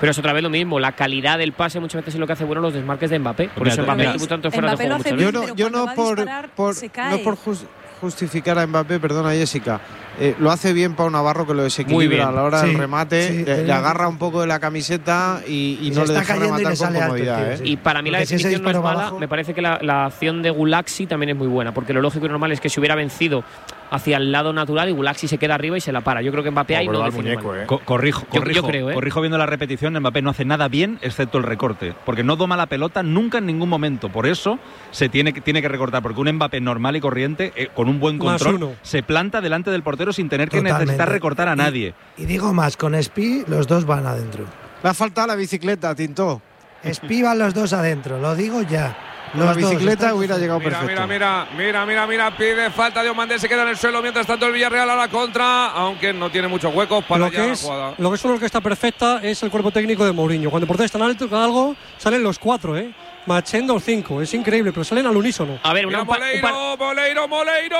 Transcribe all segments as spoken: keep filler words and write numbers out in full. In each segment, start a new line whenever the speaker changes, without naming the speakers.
Pero es otra vez lo mismo, la calidad del pase muchas veces es lo que hace bueno los desmarques de Mbappé. Por eso Mbappé tuvo tanto fuera de juego muchas veces.
Yo no, yo no por, por, no por just, justificar a Mbappé, perdona Jessica, eh, lo hace bien Pau Navarro, que lo desequilibra a la hora sí, del remate, sí, le, le agarra un poco de la camiseta y, y, y no le deja rematar con comodidad.
Alto, tío, ¿eh? Y para mí la definición si no es mala, abajo, me parece que la, la acción de Gulaxi también es muy buena, porque lo lógico y normal es que si hubiera vencido hacia el lado natural y Gulaxi se queda arriba y se la para. Yo creo que Mbappé ahí no define
muñeco, eh.
Co corrijo, corrijo,
yo, yo creo, ¿eh?
corrijo viendo la repetición, Mbappé no hace nada bien excepto el recorte, porque no doma la pelota nunca en ningún momento. Por eso se tiene, tiene que recortar, porque un Mbappé normal y corriente, eh, con un buen control, se planta delante del portero sin tener que Totalmente. necesitar recortar a nadie.
Y, y digo más, con Espi los dos van adentro.
Le ha faltado la bicicleta, Tintó.
Espi van los dos adentro, lo digo ya.
La bicicleta dos, hubiera llegado
mira,
perfecto.
Mira, mira, mira, mira, mira, pide falta de Diomandé, se queda en el suelo, mientras tanto el Villarreal a la contra, aunque no tiene muchos huecos para
lo
ya
que
la
es,
jugada.
Lo que es una orquesta perfecta es el cuerpo técnico de Mourinho. Cuando protestan alto con algo, salen los cuatro, ¿eh? Machendo los cinco, es increíble, pero salen al unísono.
A ver, una
mira, Moleiro, Moleiro, Moleiro,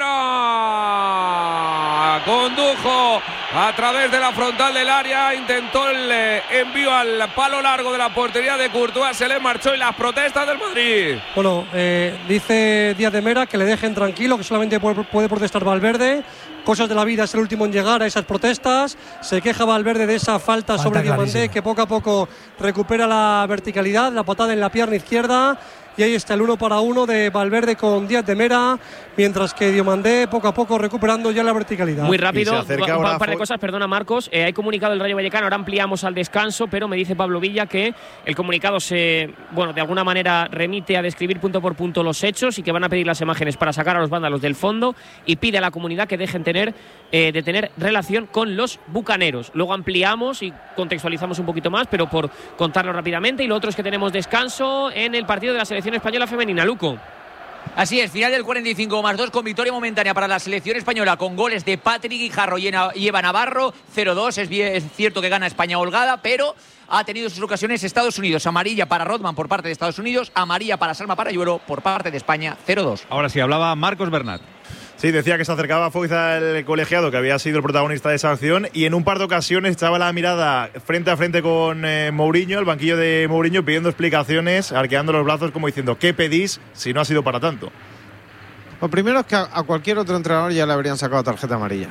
fuera. Condujo a través de la frontal del área, intentó el envío al palo largo de la portería de Courtois, se le marchó y las protestas del Madrid.
Bueno, eh, dice Díaz de Mera que le dejen tranquilo, que solamente puede protestar Valverde. Cosas de la vida, es el último en llegar a esas protestas. Se queja Valverde de esa falta, falta sobre Diomandé, que poco a poco recupera la verticalidad, la patada en la pierna izquierda. Y ahí está el uno para uno de Valverde con Díaz de Mera, mientras que Diomandé poco a poco recuperando ya la verticalidad.
Muy rápido, un par de cosas, perdona Marcos, eh, hay comunicado del Rayo Vallecano, ahora ampliamos al descanso, pero me dice Pablo Villa que el comunicado se, bueno, de alguna manera remite a describir punto por punto los hechos y que van a pedir las imágenes para sacar a los vándalos del fondo y pide a la comunidad que dejen tener, eh, de tener relación con los bucaneros. Luego ampliamos y contextualizamos un poquito más, pero por contarlo rápidamente. Y lo otro es que tenemos descanso en el partido de la selección española femenina, Luco.
Así es, final del cuarenta y cinco más dos con victoria momentánea para la selección española con goles de Patrick Guijarro y Eva Navarro, cero dos, es, es cierto que gana España holgada, pero ha tenido sus ocasiones Estados Unidos, amarilla para Rodman por parte de Estados Unidos, amarilla para Salma Parayuelo por parte de España, cero dos.
Ahora sí, hablaba Marcos Bernat.
Sí, decía que se acercaba a Foyz, el colegiado, que había sido el protagonista de esa acción, y en un par de ocasiones echaba la mirada frente a frente con eh, Mourinho, el banquillo de Mourinho, pidiendo explicaciones, arqueando los brazos como diciendo, ¿qué pedís si no ha sido para tanto?
Lo primero es que a, a cualquier otro entrenador ya le habrían sacado tarjeta amarilla.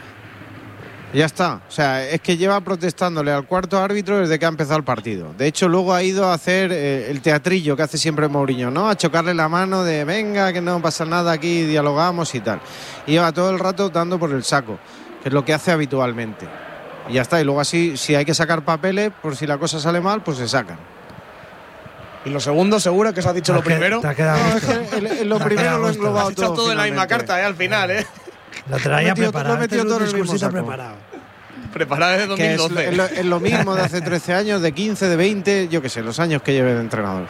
Ya está, o sea, es que lleva protestándole al cuarto árbitro desde que ha empezado el partido. De hecho, luego ha ido a hacer eh, el teatrillo que hace siempre Mourinho, ¿no? A chocarle la mano de venga, que no pasa nada aquí, dialogamos y tal. Y lleva todo el rato dando por el saco, que es lo que hace habitualmente. Y ya está, y luego así, si hay que sacar papeles, por si la cosa sale mal, pues se sacan.
Y lo segundo, seguro que se ha dicho lo primero.
No, es que el, el, lo primero lo he englobado
todo. Has echado todo en la misma carta, ¿eh? Al final, ¿eh?
Lo traía preparado.
Lo he metido todo en el mismo saco.
preparado.
Preparado desde dos mil doce.
Es, es, lo, es lo mismo de hace trece años, de quince, de veinte, yo qué sé, los años que lleve de entrenador.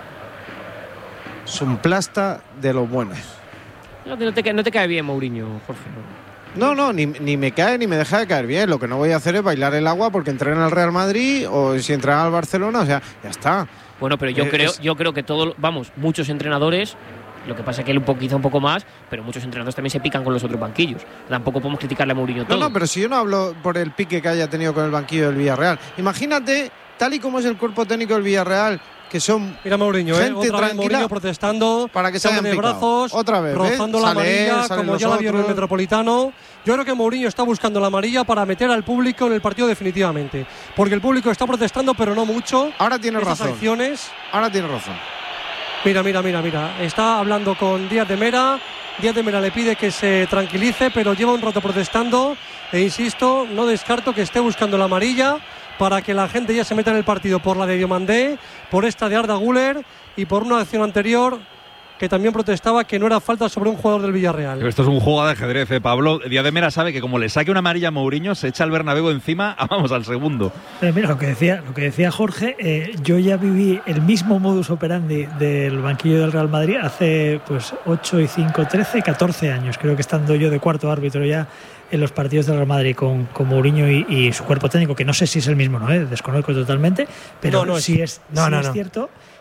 Es un plasta de los buenos.
No, no, te, no te cae bien Mourinho, Jorge.
No, no, ni, ni me cae ni me deja de caer bien. Lo que no voy a hacer es bailar el agua porque entrena al Real Madrid o si entrena al Barcelona, o sea, ya está.
Bueno, pero yo,
eh,
creo,
es...
yo creo que todos, vamos, muchos entrenadores, lo que pasa es que él un poquito un poco más, pero muchos entrenadores también se pican con los otros banquillos. Tampoco podemos criticarle a Mourinho todo.
No, no, pero si yo no hablo por el pique que haya tenido con el banquillo del Villarreal. Imagínate, tal y como es el cuerpo técnico del Villarreal, que son
Mira Mourinho,
gente
¿eh? Otra
tranquila,
vez Mourinho protestando,
para que se hayan
de
picado.
brazos,
otra vez,
rozando
¿ves?
la
Sale
amarilla,
él,
como ya la vieron en el Metropolitano. Yo creo que Mourinho está buscando la amarilla para meter al público en el partido definitivamente, porque el público está protestando, pero no mucho.
Ahora tiene razón.
Acciones.
Ahora tiene razón.
Mira, mira, mira, mira. Está hablando con Díaz de Mera. Díaz de Mera le pide que se tranquilice, pero lleva un rato protestando. E insisto, no descarto que esté buscando la amarilla para que la gente ya se meta en el partido por la de Diomandé, por esta de Arda Güler y por una acción anterior que también protestaba que no era falta sobre un jugador del Villarreal.
Pero esto es un juego de ajedrez, ¿eh, Pablo? Díaz de Mera sabe que como le saque una amarilla a Mourinho, se echa el Bernabéu encima, vamos, al segundo.
Pero mira, lo que decía, lo que decía Jorge, eh, yo ya viví el mismo modus operandi del banquillo del Real Madrid hace pues ocho y cinco, trece, catorce años, creo que estando yo de cuarto árbitro ya en los partidos del Real Madrid con, con Mourinho y, y su cuerpo técnico, que no sé si es el mismo, no, ¿eh? Desconozco totalmente, pero
no, no,
sí es,
no,
sí
no,
es
no.
cierto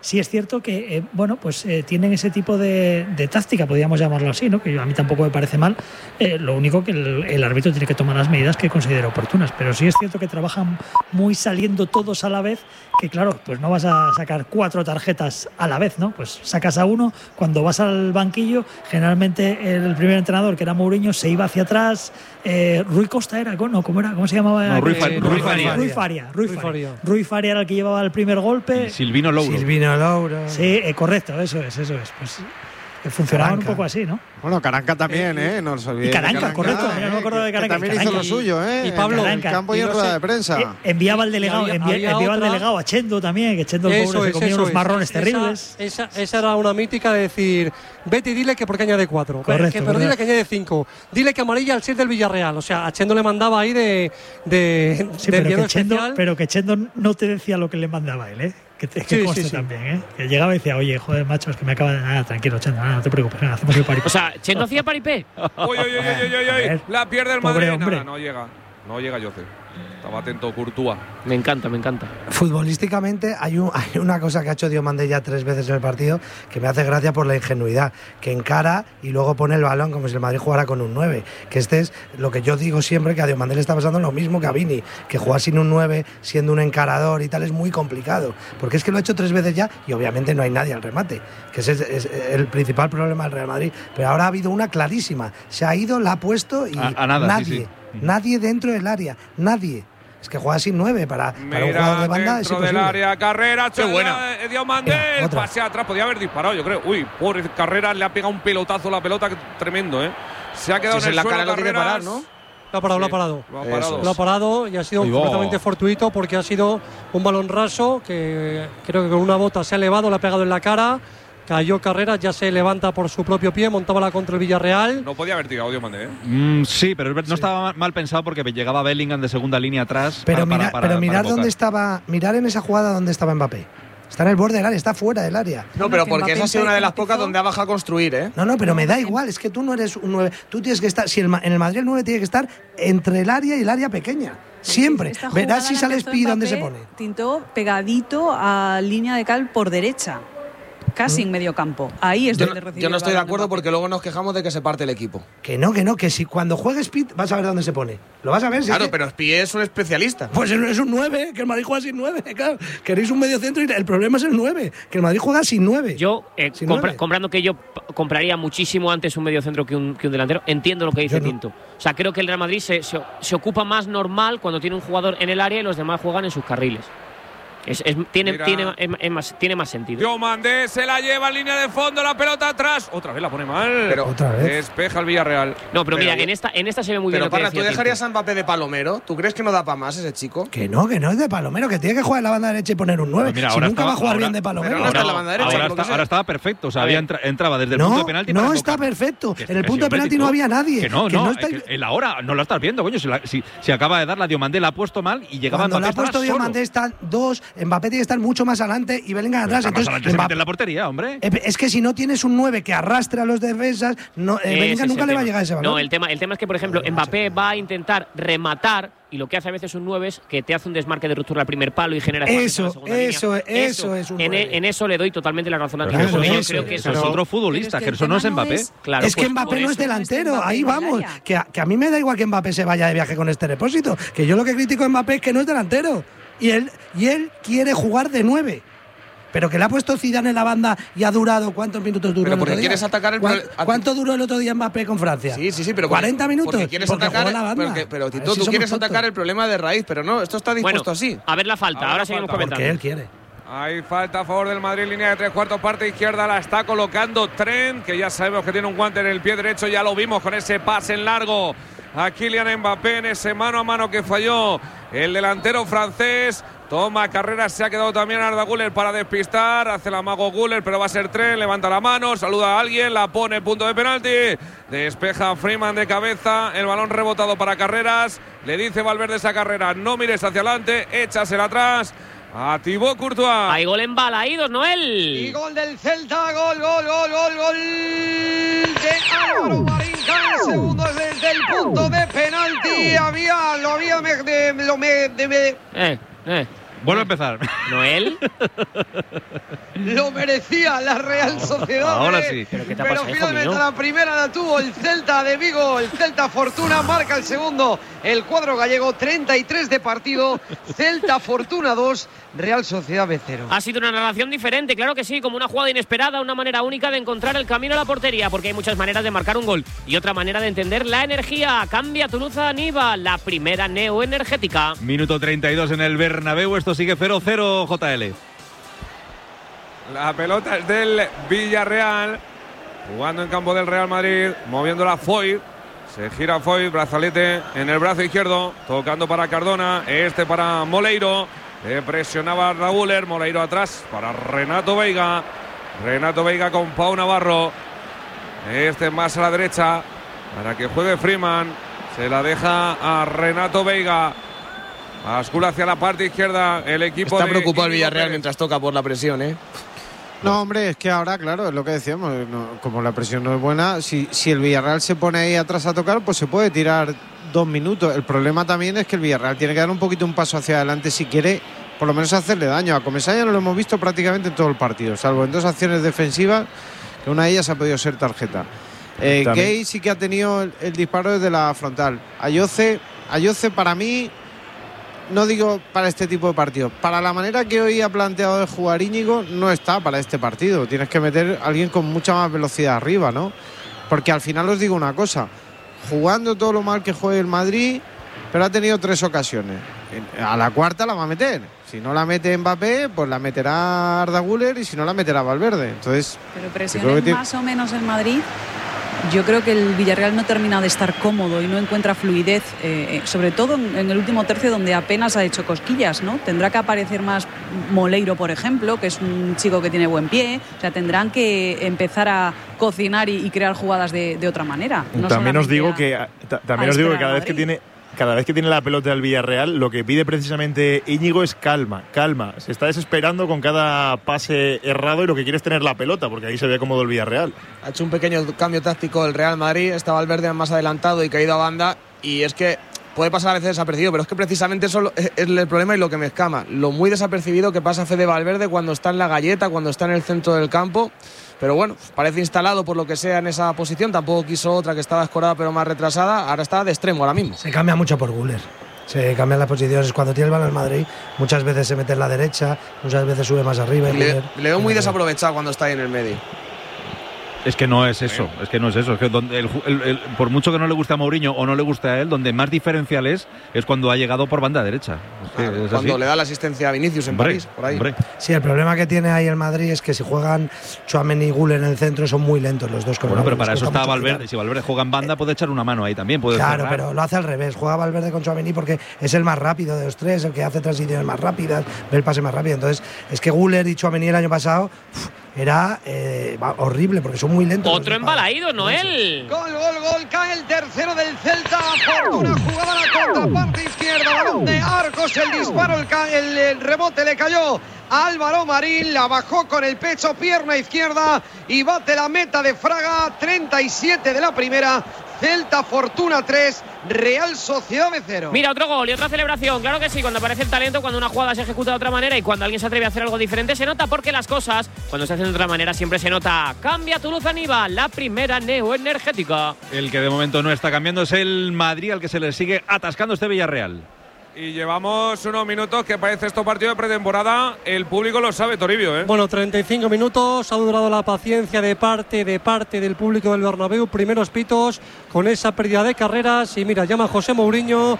sí es cierto que, eh, bueno, pues eh, tienen ese tipo de, de táctica, podríamos llamarlo así, ¿no? Que a mí tampoco me parece mal. Eh, lo único que el, el árbitro tiene que tomar las medidas que considere oportunas. Pero sí es cierto que trabajan muy saliendo todos a la vez, que claro, pues no vas a sacar cuatro tarjetas a la vez, ¿no? Pues sacas a uno, cuando vas al banquillo, generalmente el primer entrenador, que era Mourinho, se iba hacia atrás. Eh, Rui Costa era, ¿no? ¿Cómo era? ¿Cómo se llamaba?
No, Rui, Rui, Rui Faria.
Rui Faria. Rui Faria. Rui Faria era el que llevaba el primer golpe.
Y Silvino Louro.
Silvino Louro.
Sí, eh, correcto, eso es, eso es. Pues funcionaban un poco así, ¿no?
Bueno, Caranca también, ¿eh? No os olvidéis.
Y Caranca,
Caranca,
correcto.
¿eh?
No me acuerdo de Caranca.
Que también
Caranca.
hizo lo suyo, ¿eh?
Y Pablo,
en el campo y en rueda de prensa.
Eh, enviaba al delegado,
había,
envia,
había
enviaba
otra,
al delegado a Chendo también, que Chendo el pobre se comía unos marrones
esa,
terribles.
Esa, esa era una mítica de decir, vete y dile que porque añade cuatro.
Correcto,
que, pero dile que añade cinco. Dile que amarilla al seis del Villarreal. O sea, a Chendo le mandaba ahí de, de,
sí,
de
pero, que Chendo, pero que Chendo no te decía lo que le mandaba él, ¿eh? Que, te, que sí, conste sí, sí. también, ¿eh? Que llegaba y decía, oye, joder, macho, es que me acaba de... Nada, tranquilo, Chendo, nada, no te preocupes, nada, hacemos el paripé.
O sea, ¿Chendo hacía paripé?
Uy, uy, uy, uy, uy, uy. La pierde el
Pobre
Madrid.
hombre.
Nada, no llega. No llega Jose. Estaba atento Courtois.
Me encanta, me encanta.
Futbolísticamente hay, un, hay una cosa que ha hecho Diomande ya tres veces en el partido que me hace gracia por la ingenuidad, que encara y luego pone el balón como si el Madrid jugara con un nueve. Que este es lo que yo digo siempre, que a Diomande le está pasando lo mismo que a Vini, que jugar sin un nueve, siendo un encarador y tal, es muy complicado. Porque es que lo ha hecho tres veces ya y obviamente no hay nadie al remate, que ese es, es el principal problema del Real Madrid. Pero ahora ha habido una clarísima. Se ha ido, la ha puesto y
a, a nada,
nadie,
sí, sí.
nadie dentro del área, nadie. Es que juega sin nueve para, para un jugador de banda.
Dentro del área, Carrera,
qué buena.
Diomande, el pase atrás, podía haber disparado, yo creo. Uy, pobre Carrera, le ha pegado un pelotazo a la pelota, tremendo, ¿eh? Se ha quedado
si
en el
la
suelo,
cara lo tiene
Carreras.
parar, ¿no?
Lo ha parado, lo ha parado.
Lo ha parado.
Lo ha parado y ha sido
Uy,
completamente
oh.
fortuito porque ha sido un balón raso que creo que con una bota se ha elevado, le ha pegado en la cara. Cayó Carreras, ya se levanta por su propio pie, montaba la contra el Villarreal.
No podía haber tirado Diomande, ¿eh?
Mm, sí, pero no
Sí.
estaba mal pensado porque llegaba Bellingham de segunda línea atrás.
Pero,
para,
mira,
para, para,
pero mirar
para
dónde estaba, mirar en esa jugada dónde estaba Mbappé. Está en el borde del área, está fuera del área.
No, pero porque esa ha sido una de las pocas donde ha bajado a construir, ¿eh?
No, no, pero me da igual, es que tú no eres un nueve. Tú tienes que estar, si el, en el Madrid el nueve tiene que estar entre el área y el área pequeña. Siempre.
Esta
Verás si
jugada
sale
la empezó
Pi donde se
Mbappé,
pone.
Tintó pegadito a línea de cal por derecha. Casi en medio campo. Ahí es
Yo
donde
no,
recibió
yo no
el
estoy de
balón
acuerdo
Mbappé.
porque luego nos quejamos de que se parte el equipo.
Que no, que no, que si cuando juegue Speed vas a ver dónde se pone. Lo vas a ver. Si
Claro,
es que,
pero Spi es un especialista.
Pues es un nueve, que el Madrid juega sin nueve, claro. Queréis un medio centro y el problema es el nueve, que el Madrid juega sin nueve.
Yo, eh,
Sin
compra-
nueve.
comprando que yo p- compraría muchísimo antes un mediocentro que un, que un delantero, entiendo lo que dice
Yo no.
Tinto. O sea, creo que el Real Madrid se, se, se ocupa más normal cuando tiene un jugador en el área y los demás juegan en sus carriles. Es, es- tiene,
Mira.
tiene, es- es más, tiene más sentido.
Diomande se la lleva en línea de fondo, la pelota atrás. Otra vez la pone mal.
Pero-
Otra vez.
Despeja el Villarreal.
No, pero,
Pero
mira,
yo-
en esta, en esta se ve muy bien
Pero
lo que
Parra, ¿tú
decía
dejarías
Tinto.
a Mbappé de Palomero? ¿Tú crees que no da para más ese chico?
Que no, que no es de Palomero, que tiene que jugar en la banda derecha y poner un nueve.
Pues mira,
si
ahora
nunca
estaba-
va a jugar
ahora-
bien de Palomero.
pero no está en la banda derecha,
Ahora,
por lo que
está-
sea.
ahora estaba perfecto. O sea,
A
había
ver.
entra- entraba desde el punto
No,
de penalti.
no
para
está
tocar.
perfecto.
Que-
En el
que
punto
sí,
de
hombre,
penalti
Tito.
no había nadie.
Que no,
Que
no.
no está-
que el ahora no lo estás viendo, coño. Si, la- si, si acaba de dar la Diomandé, la ha puesto mal y llegaba
Cuando
Mbappé.
le ha
estaba
puesto
solo.
Diomandé están dos, Mbappé tiene que estar mucho más adelante y Bellingham atrás.
Está más
Entonces,
adelante, se
Mbappé-
mete en la portería, hombre.
Eh, es que si no tienes un nueve que arrastre a los defensas, no, eh,
Ese
Bellingham
es
nunca
el
le va a
tema.
llegar a ese balón.
No, el tema, el tema es que, por ejemplo, Mbappé va a intentar rematar y lo que hace a veces un nueve es que te hace un desmarque de ruptura al primer palo y genera espacio
Eso,
en la segunda
eso,
línea.
eso es un
en,
nueve.
en eso le doy totalmente la razón a
Pero
Tinto,
eso,
porque yo
eso,
creo que
eso
eso
es
sí.
otro futbolista,
Pero
que
es
eso
que
no
el
es
tema no
Mbappé.
es-
Claro,
es que
pues,
Mbappé
por
no es
eso.
delantero,
No es
ahí
Mbappé,
vamos.
vaya.
Que a, que a mí me da igual que Mbappé se vaya de viaje con este depósito. Que yo lo que critico a Mbappé es que no es delantero. Y él, y él quiere jugar de nueve. Pero que le ha puesto Zidane en la banda y ha durado, ¿cuántos minutos duró
Pero
el
porque
otro día?
quieres atacar el
¿Cuán-
pro-
¿Cuánto duró el otro día Mbappé con Francia?
Sí, sí, sí, pero
¿cuarenta
porque-
minutos?
Porque quieres
Porque
atacar,
jugó la banda.
porque- pero
A ver
Tito,
si
tú
somos
quieres
tontos.
atacar el problema de raíz, pero no, esto está dispuesto
Bueno,
así.
a ver la falta,
Ahora
ahora seguimos
falta.
comentando.
Porque él quiere.
Hay falta a favor del Madrid, línea de tres cuartos, parte izquierda, la está colocando Trent, que ya sabemos que tiene un guante en el pie derecho, ya lo vimos con ese pase en largo a Kylian Mbappé en ese mano a mano que falló el delantero francés. Toma carrera, se ha quedado también Arda Güler para despistar, hace el amago Güler, pero va a ser Trent, levanta la mano, saluda a alguien, la pone, punto de penalti, despeja Freeman de cabeza, el balón rebotado para Carreras, le dice Valverde esa carrera, no mires hacia adelante, échasela atrás a Thibaut Courtois.
Hay gol en bala, Idos, Noel.
Y gol del Celta, gol, gol, gol, gol, gol de Álvaro Marinca, el segundo desde el punto de penalti, había, lo había, me, de, lo me, de, me-
Eh, eh.
Vuelve a empezar.
Noel.
Lo merecía la Real Sociedad.
Ahora
¿eh?
sí.
Pero, ¿qué te
Pero
pasa, hijo
finalmente
mío?
la primera la tuvo el Celta de Vigo. El Celta Fortuna marca el segundo. El cuadro gallego, treinta y tres de partido. Celta Fortuna dos, Real Sociedad B cero.
Ha sido una narración diferente, claro que sí, como una jugada inesperada, una manera única de encontrar el camino a la portería, porque hay muchas maneras de marcar un gol y otra manera de entender la energía. Cambia Tuluza Niva, la primera neoenergética.
Minuto treinta y dos en el Bernabéu, esto sigue cero cero, J L.
La pelota es del Villarreal, jugando en campo del Real Madrid, moviendo la Foy. Se gira Foy, brazalete en el brazo izquierdo, tocando para Cardona, este para Moleiro. Eh, presionaba a Raúler, Moleiro atrás para Renato Veiga. Renato Veiga con Pau Navarro. Este más a la derecha para que juegue Freeman. Se la deja a Renato Veiga. Bascula hacia la parte izquierda el equipo.
Está
de
preocupado el
Íñigo
Villarreal
Pérez.
mientras toca por la presión, ¿eh?
No, hombre, es que ahora, claro, es lo que decíamos, no, como la presión no es buena, si, si el Villarreal se pone ahí atrás a tocar, pues se puede tirar dos minutos. El problema también es que el Villarreal tiene que dar un poquito un paso hacia adelante si quiere, por lo menos hacerle daño. A Comesaña no lo hemos visto prácticamente en todo el partido, salvo en dos acciones defensivas, que una de ellas ha podido ser tarjeta. Eh, Gay sí que ha tenido el, el disparo desde la frontal. Ayoce, Ayoce para mí, no digo para este tipo de partidos, para la manera que hoy ha planteado de jugar Íñigo, no está para este partido. Tienes que meter a alguien con mucha más velocidad arriba, ¿no? Porque al final os digo una cosa, jugando todo lo mal que juegue el Madrid, pero ha tenido tres ocasiones. A la cuarta la va a meter. Si no la mete Mbappé, pues la meterá Arda Güler, y si no la meterá Valverde. Entonces,
pero
creo
presiones
que tiene-
más o menos el Madrid. Yo creo que el Villarreal no termina de estar cómodo y no encuentra fluidez, eh, sobre todo en, en el último tercio, donde apenas ha hecho cosquillas, ¿no? Tendrá que aparecer más Moleiro, por ejemplo, que es un chico que tiene buen pie. O sea, tendrán que empezar a cocinar y, y crear jugadas de, de otra manera. No
también os
solamente
digo
a-
que ta- también
a
os digo que
esperar
cada
a
vez que
Madrid.
tiene cada vez que tiene la pelota del Villarreal, lo que pide precisamente Íñigo es calma, calma. Se está desesperando con cada pase errado y lo que quiere es tener la pelota, porque ahí se ve cómodo el Villarreal.
Ha hecho un pequeño cambio táctico el Real Madrid. Estaba el Verde más adelantado y caído a banda. Y es que puede pasar a veces desapercibido, pero es que precisamente eso es el problema y lo que me escama. Lo muy desapercibido que pasa Fede Valverde cuando está en la galleta, cuando está en el centro del campo. Pero bueno, parece instalado por lo que sea en esa posición. Tampoco quiso otra que estaba escorada pero más retrasada. Ahora está de extremo ahora mismo.
Se cambia mucho por Güler. Se cambian las posiciones. Cuando tiene el balón el Madrid, muchas veces se mete en la derecha, muchas veces sube más arriba. y
Le,
Güler-
le veo muy desaprovechado cuando está ahí en el medio.
Es que no es eso, es que no es eso. Es que donde el, el, el, por mucho que no le guste a Mourinho o no le guste a él, donde más diferencial es, es cuando ha llegado por banda derecha. Es que
Claro,
es
cuando
así.
le da la asistencia a Vinicius en
Hombre,
París, por ahí.
hombre.
Sí, el problema que tiene ahí el Madrid es que si juegan Tchouaméni y Güler en el centro son muy lentos los dos. Con
Bueno,
el
pero
balón,
para
les
eso
cuesta
está
mucho
Valverde.
girar.
Si Valverde juega en banda, puede echar una mano ahí también. Puede
Claro,
cerrar.
pero lo hace al revés. Juega Valverde con Tchouaméni porque es el más rápido de los tres, el que hace transiciones más rápidas, ve el pase más rápido. Entonces, es que Güler y Tchouaméni el año pasado uf, era eh, va, horrible porque son muy lentos.
Otro embalaído, Noel.
Gol, gol, gol, cae el tercero del Celta. Fortuna jugaba la contraparte izquierda, balón de Arcos, el disparo, el, ca- el, el rebote le cayó a Álvaro Marín, la bajó con el pecho, pierna izquierda y bate la meta de Fraga. Treinta y siete de la primera. Celta Fortuna tres, Real Sociedad B cero.
Mira, otro gol y otra celebración. Claro que sí, cuando aparece el talento, cuando una jugada se ejecuta de otra manera y cuando alguien se atreve a hacer algo diferente, se nota, porque las cosas, cuando se hacen de otra manera, siempre se nota. Cambia Tuluza Niva, la primera neoenergética.
El que de momento no está cambiando es el Madrid, al que se le sigue atascando este Villarreal.
Y llevamos unos minutos que parece esto partido de pretemporada. El público lo sabe, Toribio, ¿eh?
Bueno, treinta y cinco minutos, ha durado la paciencia de parte de parte del público del Bernabéu, primeros pitos con esa pérdida de carreras y mira, llama José Mourinho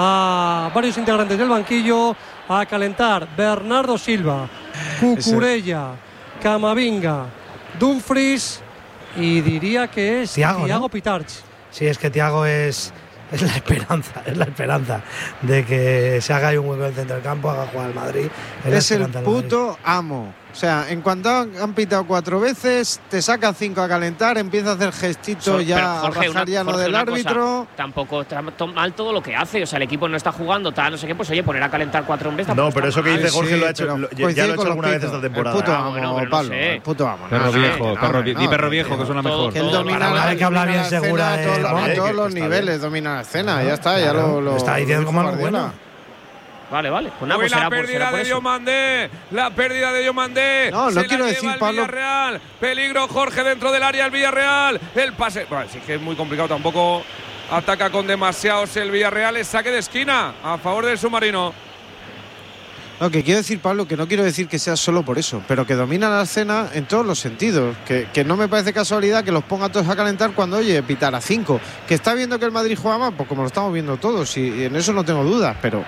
a varios integrantes del banquillo a calentar. Bernardo Silva, Cucurella, Camavinga, Dumfries y diría que es
Thiago,
Thiago
¿no?
Pitarch.
Sí, es que Thiago es, es la esperanza, es la esperanza de que se haga ahí un hueco en el centro del campo, haga jugar al Madrid. Es, la
Es el
esperanza del Madrid.
puto amo. O sea, en cuanto han, han pitado cuatro veces, te saca cinco a calentar, empieza a hacer gestitos
So-
ya,
pero,
a
Jorge,
bajar
una-
ya no
Jorge,
del
una cosa,
árbitro.
tampoco está to- mal todo lo que hace. O sea, el equipo no está jugando, tal, no sé qué. Pues oye, poner a calentar cuatro hombres. tampoco
No, pero
está
eso que
mal.
dice Jorge
Sí,
lo ha hecho,
pero
lo- ya- ya
coincide
lo ha hecho
con los
alguna vez
pitos.
esta temporada.
El puto
Ah,
amo,
bueno, pero no
Pablo,
sé.
el puto amo.
Perro
No, no,
viejo,
no,
perro
no,
vie-
no,
di perro
no,
viejo,
no,
que suena
todo-
mejor.
Que él
todo
domina,
para
la-
Hay que hablar bien
domina la
segura
escena a
de
todos, los-
Juan.
a todos
Que
los
está
niveles,
bien.
domina la escena, ya está, ya
Claro,
lo, lo
está diciendo
lo
como
dijo
algo bueno.
Guardiola.
Vale, vale. Pues nada,
Uy,
pues
la
será por,
pérdida
será por
de
eso.
Diomandé. La pérdida de Diomandé.
No, no
Se
quiero
la
decir,
lleva el
Pablo.
Villarreal. Peligro, Jorge, dentro del área, el Villarreal. El pase. Bueno, sí que es muy complicado. Tampoco ataca con demasiados el Villarreal. Es saque de esquina a favor del submarino.
Lo que quiero decir, Pablo, que no quiero decir que sea solo por eso, pero que domina la escena en todos los sentidos. Que, que no me parece casualidad que los ponga todos a calentar cuando, oye, pitar a cinco. Que está viendo que el Madrid juega más, pues como lo estamos viendo todos, y, y en eso no tengo dudas, pero.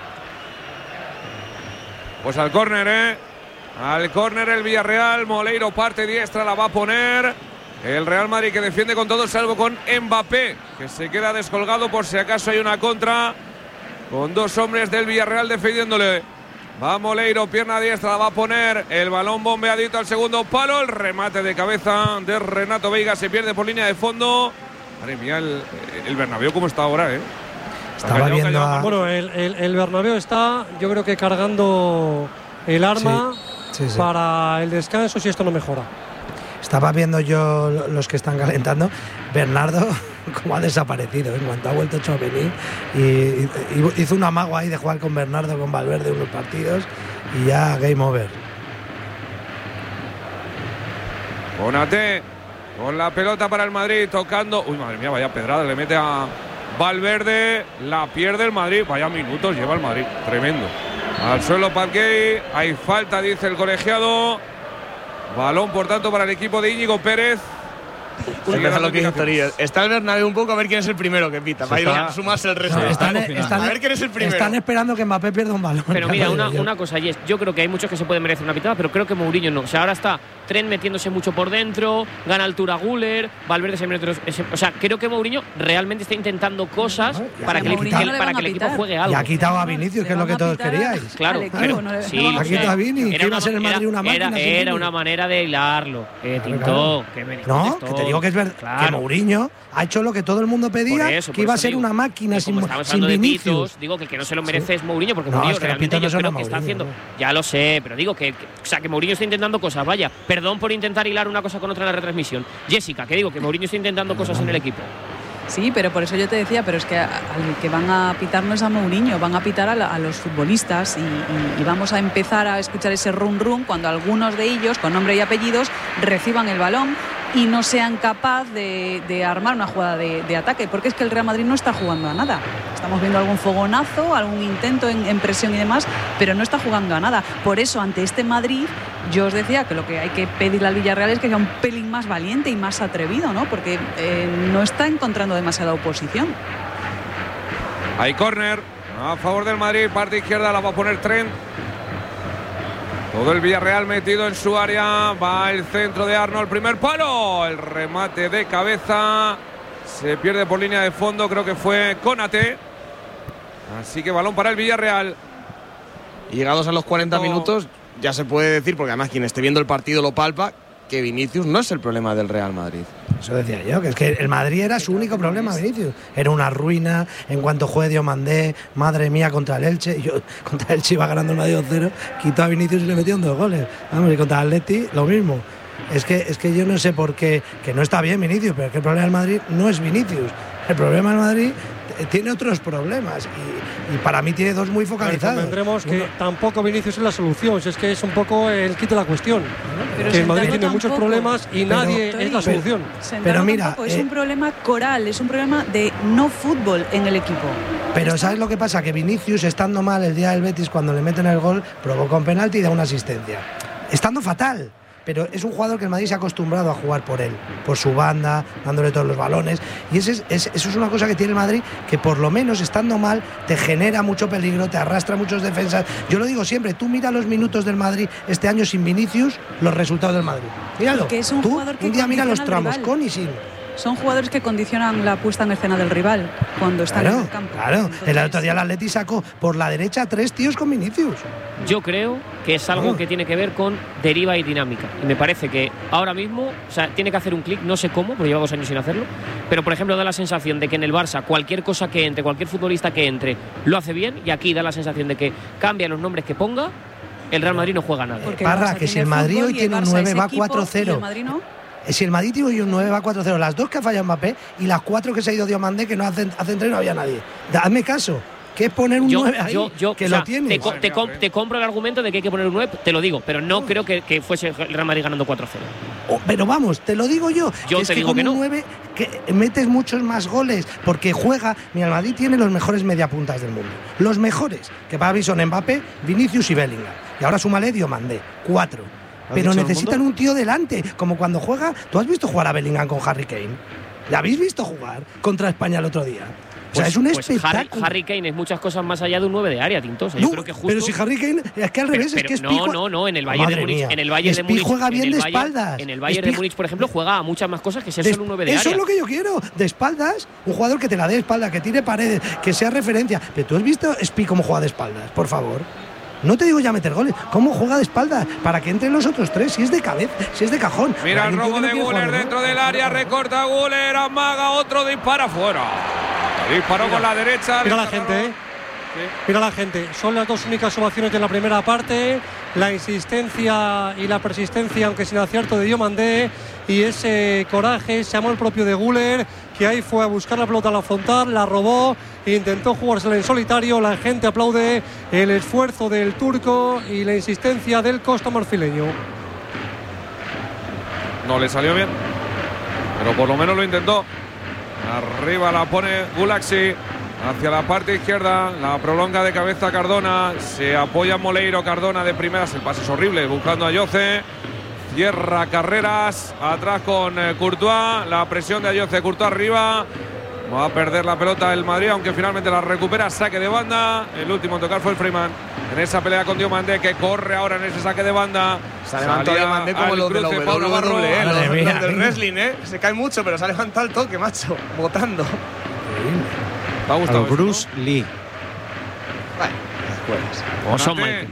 Pues al córner, ¿eh? Al córner el Villarreal. Moleiro parte diestra, la va a poner. El Real Madrid que defiende con todo, salvo con Mbappé, que se queda descolgado por si acaso hay una contra. Con dos hombres del Villarreal defendiéndole. Va Moleiro, pierna diestra, va a poner el balón bombeadito al segundo palo. El remate de cabeza de Renato Veiga se pierde por línea de fondo. Madre mía, el, el Bernabéu cómo está ahora, ¿eh?
Estaba
callado,
viendo
callado.
a...
Bueno, el, el, el Bernabéu está, yo creo que cargando el arma
Sí, sí, sí.
para el descanso si esto no mejora.
Estaba viendo yo los que están calentando. Bernardo, como ha desaparecido, en cuanto ha vuelto Tchouaméni, y, y, y hizo un amago ahí de jugar con Bernardo, con Valverde unos partidos, y ya game over.
Konaté con la pelota para el Madrid, tocando. Uy, madre mía, vaya pedrada, le mete a Valverde, la pierde el Madrid. Vaya minutos lleva el Madrid, tremendo. Al suelo Parquet, hay falta, dice el colegiado. Balón, por tanto, para el equipo de Íñigo Pérez.
Empieza lo que dice Torillo. Está el Bernabéu un poco a ver quién es el primero que pita. Para ir a sumarse el resto.
No, están, están,
a ver quién es el primero.
Están esperando que Mbappé pierda un balón.
Pero mira, una, una cosa, Jess, yo creo que hay muchos que se pueden merecer una pitada, pero creo que Mourinho no. O sea, ahora está Trent metiéndose mucho por dentro, gana altura Güler, Valverde se mete otros, ese, o sea, creo que Mourinho realmente está intentando cosas no, para que,
Mourinho
el,
no
para que el equipo juegue algo.
Y ha quitado a Vinicius, que es lo que todos queríais.
Claro,
claro.
Pero, sí,
ha quitado a Vini, que iba a ser el Madrid una máquina.
Era, era una manera de hilarlo. Eh,
Claro,
Tintó,
claro.
que me
No, que te digo que es verdad.
Claro.
Que Mourinho ha hecho lo que todo el mundo pedía,
Por eso,
que
por
iba a
eso
ser
digo.
una máquina
Y
sin,
como estamos
sin
hablando de
Vinicius.
pitos, digo que el que no se lo merece
Sí.
es Mourinho, porque
No,
Mourinho
es que los
realmente
pitos no
yo
son
creo
a
que está
Mourinho,
haciendo.
no.
Ya lo sé, pero digo que, que, o sea, que Mourinho está intentando cosas. Vaya, perdón por intentar hilar una cosa con otra en la retransmisión. Jessica, que digo que Mourinho está intentando cosas en el equipo.
Sí, pero por eso yo te decía, pero es que al que van a pitar no es a Mourinho, van a pitar a, la, a los futbolistas y, y, y vamos a empezar a escuchar ese rum rum cuando algunos de ellos, con nombre y apellidos, reciban el balón y no sean capaces de, de armar una jugada de, de ataque, porque es que el Real Madrid no está jugando a nada. Estamos viendo algún fogonazo, algún intento en, en presión y demás, pero no está jugando a nada. Por eso, ante este Madrid, yo os decía que lo que hay que pedirle al Villarreal es que sea un pelín más valiente y más atrevido, ¿no? Porque eh, no está encontrando demasiada oposición.
Hay córner a favor del Madrid, parte izquierda la va a poner Trent. Todo el Villarreal metido en su área. Va el centro de Arnold, primer palo. El remate de cabeza. Se pierde por línea de fondo, creo que fue Konaté. Así que balón para el Villarreal.
Y llegados a los cuarenta
No.
minutos, ya se puede decir, porque además quien esté viendo el partido lo palpa, que Vinicius no es el problema del Real Madrid.
Eso decía yo, que es que el Madrid era su único problema, Vinicius. Era una ruina en cuanto juegue Diomandé, madre mía, contra el Elche. Y yo, contra el Elche iba ganando el Madrid dos cero, quitó a Vinicius y le metió dos goles. Vamos, y contra el Atleti, lo mismo. Es que, es que yo no sé por qué, que no está bien Vinicius, pero es que el problema del Madrid no es Vinicius. El problema del Madrid tiene otros problemas y, y para mí tiene dos muy focalizados.
Tendremos que
Uno,
tampoco Vinicius es la solución, si es que es un poco el kit de la cuestión.
Pero
que el Madrid
sentarlo
tiene muchos
tampoco.
problemas y
Pero-
nadie es la solución.
Sentarlo
Pero mira,
tampoco, es
eh,
un problema coral, es un problema de no fútbol en el equipo.
Pero ¿sabes lo que pasa? Que Vinicius, estando mal el día del Betis, cuando le meten el gol, provoca un penalti y da una asistencia. Estando fatal. Pero es un jugador que el Madrid se ha acostumbrado a jugar por él, por su banda, dándole todos los balones. Y ese es, es, eso es una cosa que tiene el Madrid, que por lo menos estando mal te genera mucho peligro, te arrastra muchos defensas. Yo lo digo siempre, tú mira los minutos del Madrid este año sin Vinicius, los resultados del Madrid. Míralo,
Que es un
tú
jugador que
un día mira los
condiciona al
tramos,
rival.
con y sin.
Son jugadores que condicionan la puesta en escena del rival cuando están
Claro,
en el campo.
claro.
Entonces,
El otro día el Atleti sacó por la derecha tres tíos con Vinicius.
Yo creo que es algo
Ah.
que tiene que ver con deriva y dinámica. Y me parece que ahora mismo, o sea, tiene que hacer un clic, no sé cómo, porque lleva dos años sin hacerlo, pero por ejemplo da la sensación de que en el Barça cualquier cosa que entre, cualquier futbolista que entre, lo hace bien, y aquí da la sensación de que cambia los nombres que ponga, el Real Madrid no juega nada.
porque el
Parra,
Barça
que si
tiene
el Madrid
fútbol
hoy
y el
tiene un
Barça
nueve,
es
va
equipo
cuatro
y
cero.
el Madrid no.
Si el Madrid tiene hoy un nueve, va cuatro cero. Las dos que ha fallado Mbappé y las cuatro que se ha ido Diomandé, que no hacen, hacen tres, no había nadie. Dame caso. que es poner un
yo,
nueve ahí,
yo, yo,
que
o
lo
sea,
tienes.
Te, co te, com te compro el argumento de que hay que poner un nueve, te lo digo, pero no creo que, que fuese el Real Madrid ganando cuatro cero.
Oh, pero vamos, te lo digo yo.
Yo
que
te
es que
digo
con
que
un
no.
nueve que metes muchos más goles, porque juega. Mira, el Madrid tiene los mejores mediapuntas del mundo. Los mejores, que para mí son Mbappé, Vinicius y Bellingham. Y ahora súmale Diomandé, cuatro. Pero necesitan un tío delante, como cuando juega. ¿Tú has visto jugar a Bellingham con Harry Kane? ¿Le habéis visto jugar contra España el otro día? O sea,
Pues,
es un
pues
espectáculo.
Harry, Harry Kane es muchas cosas más allá de un nueve de área, Tinto. O sea,
no,
yo creo que justo...
pero si Harry Kane es que al revés,
pero,
es que
pero,
Spi
no, no, no, en el Bayern
Madre
de Múnich,
mía.
en el Bayern de
Spi
Múnich,
juega bien
en el
de
Bayern,
espaldas.
En el Bayern
Spi
de Múnich, por ejemplo, juega a muchas más cosas que ser
de,
solo un nueve de
eso
área.
es lo que yo quiero, de espaldas, un jugador que te la dé de espaldas, que tire paredes, que sea referencia. Pero tú has visto Spi cómo juega de espaldas, por favor. No te digo ya meter goles, ¿cómo juega de espaldas? Para que entren los otros tres, si es de cabeza, si es de cajón.
Mira el robo
no
de Güler dentro del área, recorta Güler, amaga otro, dispara fuera. Disparó
mira,
con la derecha.
Mira la gente, ¿eh? Sí. Mira la gente, son las dos únicas ovaciones de la primera parte, la insistencia y la persistencia, aunque sin acierto, de Diomandé, y ese coraje, ese amor propio de Güler, que ahí fue a buscar la pelota al afrontar, la robó, intentó jugársela en solitario. La gente aplaude el esfuerzo del turco y la insistencia del costamarfileño.
No le salió bien, pero por lo menos lo intentó. Arriba la pone Gulaxi. Hacia la parte izquierda, la prolonga de cabeza Cardona, se apoya Moleiro, Cardona de primeras, el pase es horrible, buscando a Ayoce, cierra Carreras, atrás con eh, Courtois, la presión de Ayoce, Courtois arriba, va a perder la pelota el Madrid, aunque finalmente la recupera, saque de banda, el último en tocar fue el Freeman, en esa pelea con Diomandé, que corre ahora en ese saque de banda.
Se ha levantado Diomandé como los de la W W E, ¿eh? Los, los del wrestling, ¿eh? Se cae mucho, pero se ha levantado el toque, macho, botando.
¿Te ha gustado
eso, Bruce ¿no? Lee.
Vale,
o Shawn Michaels.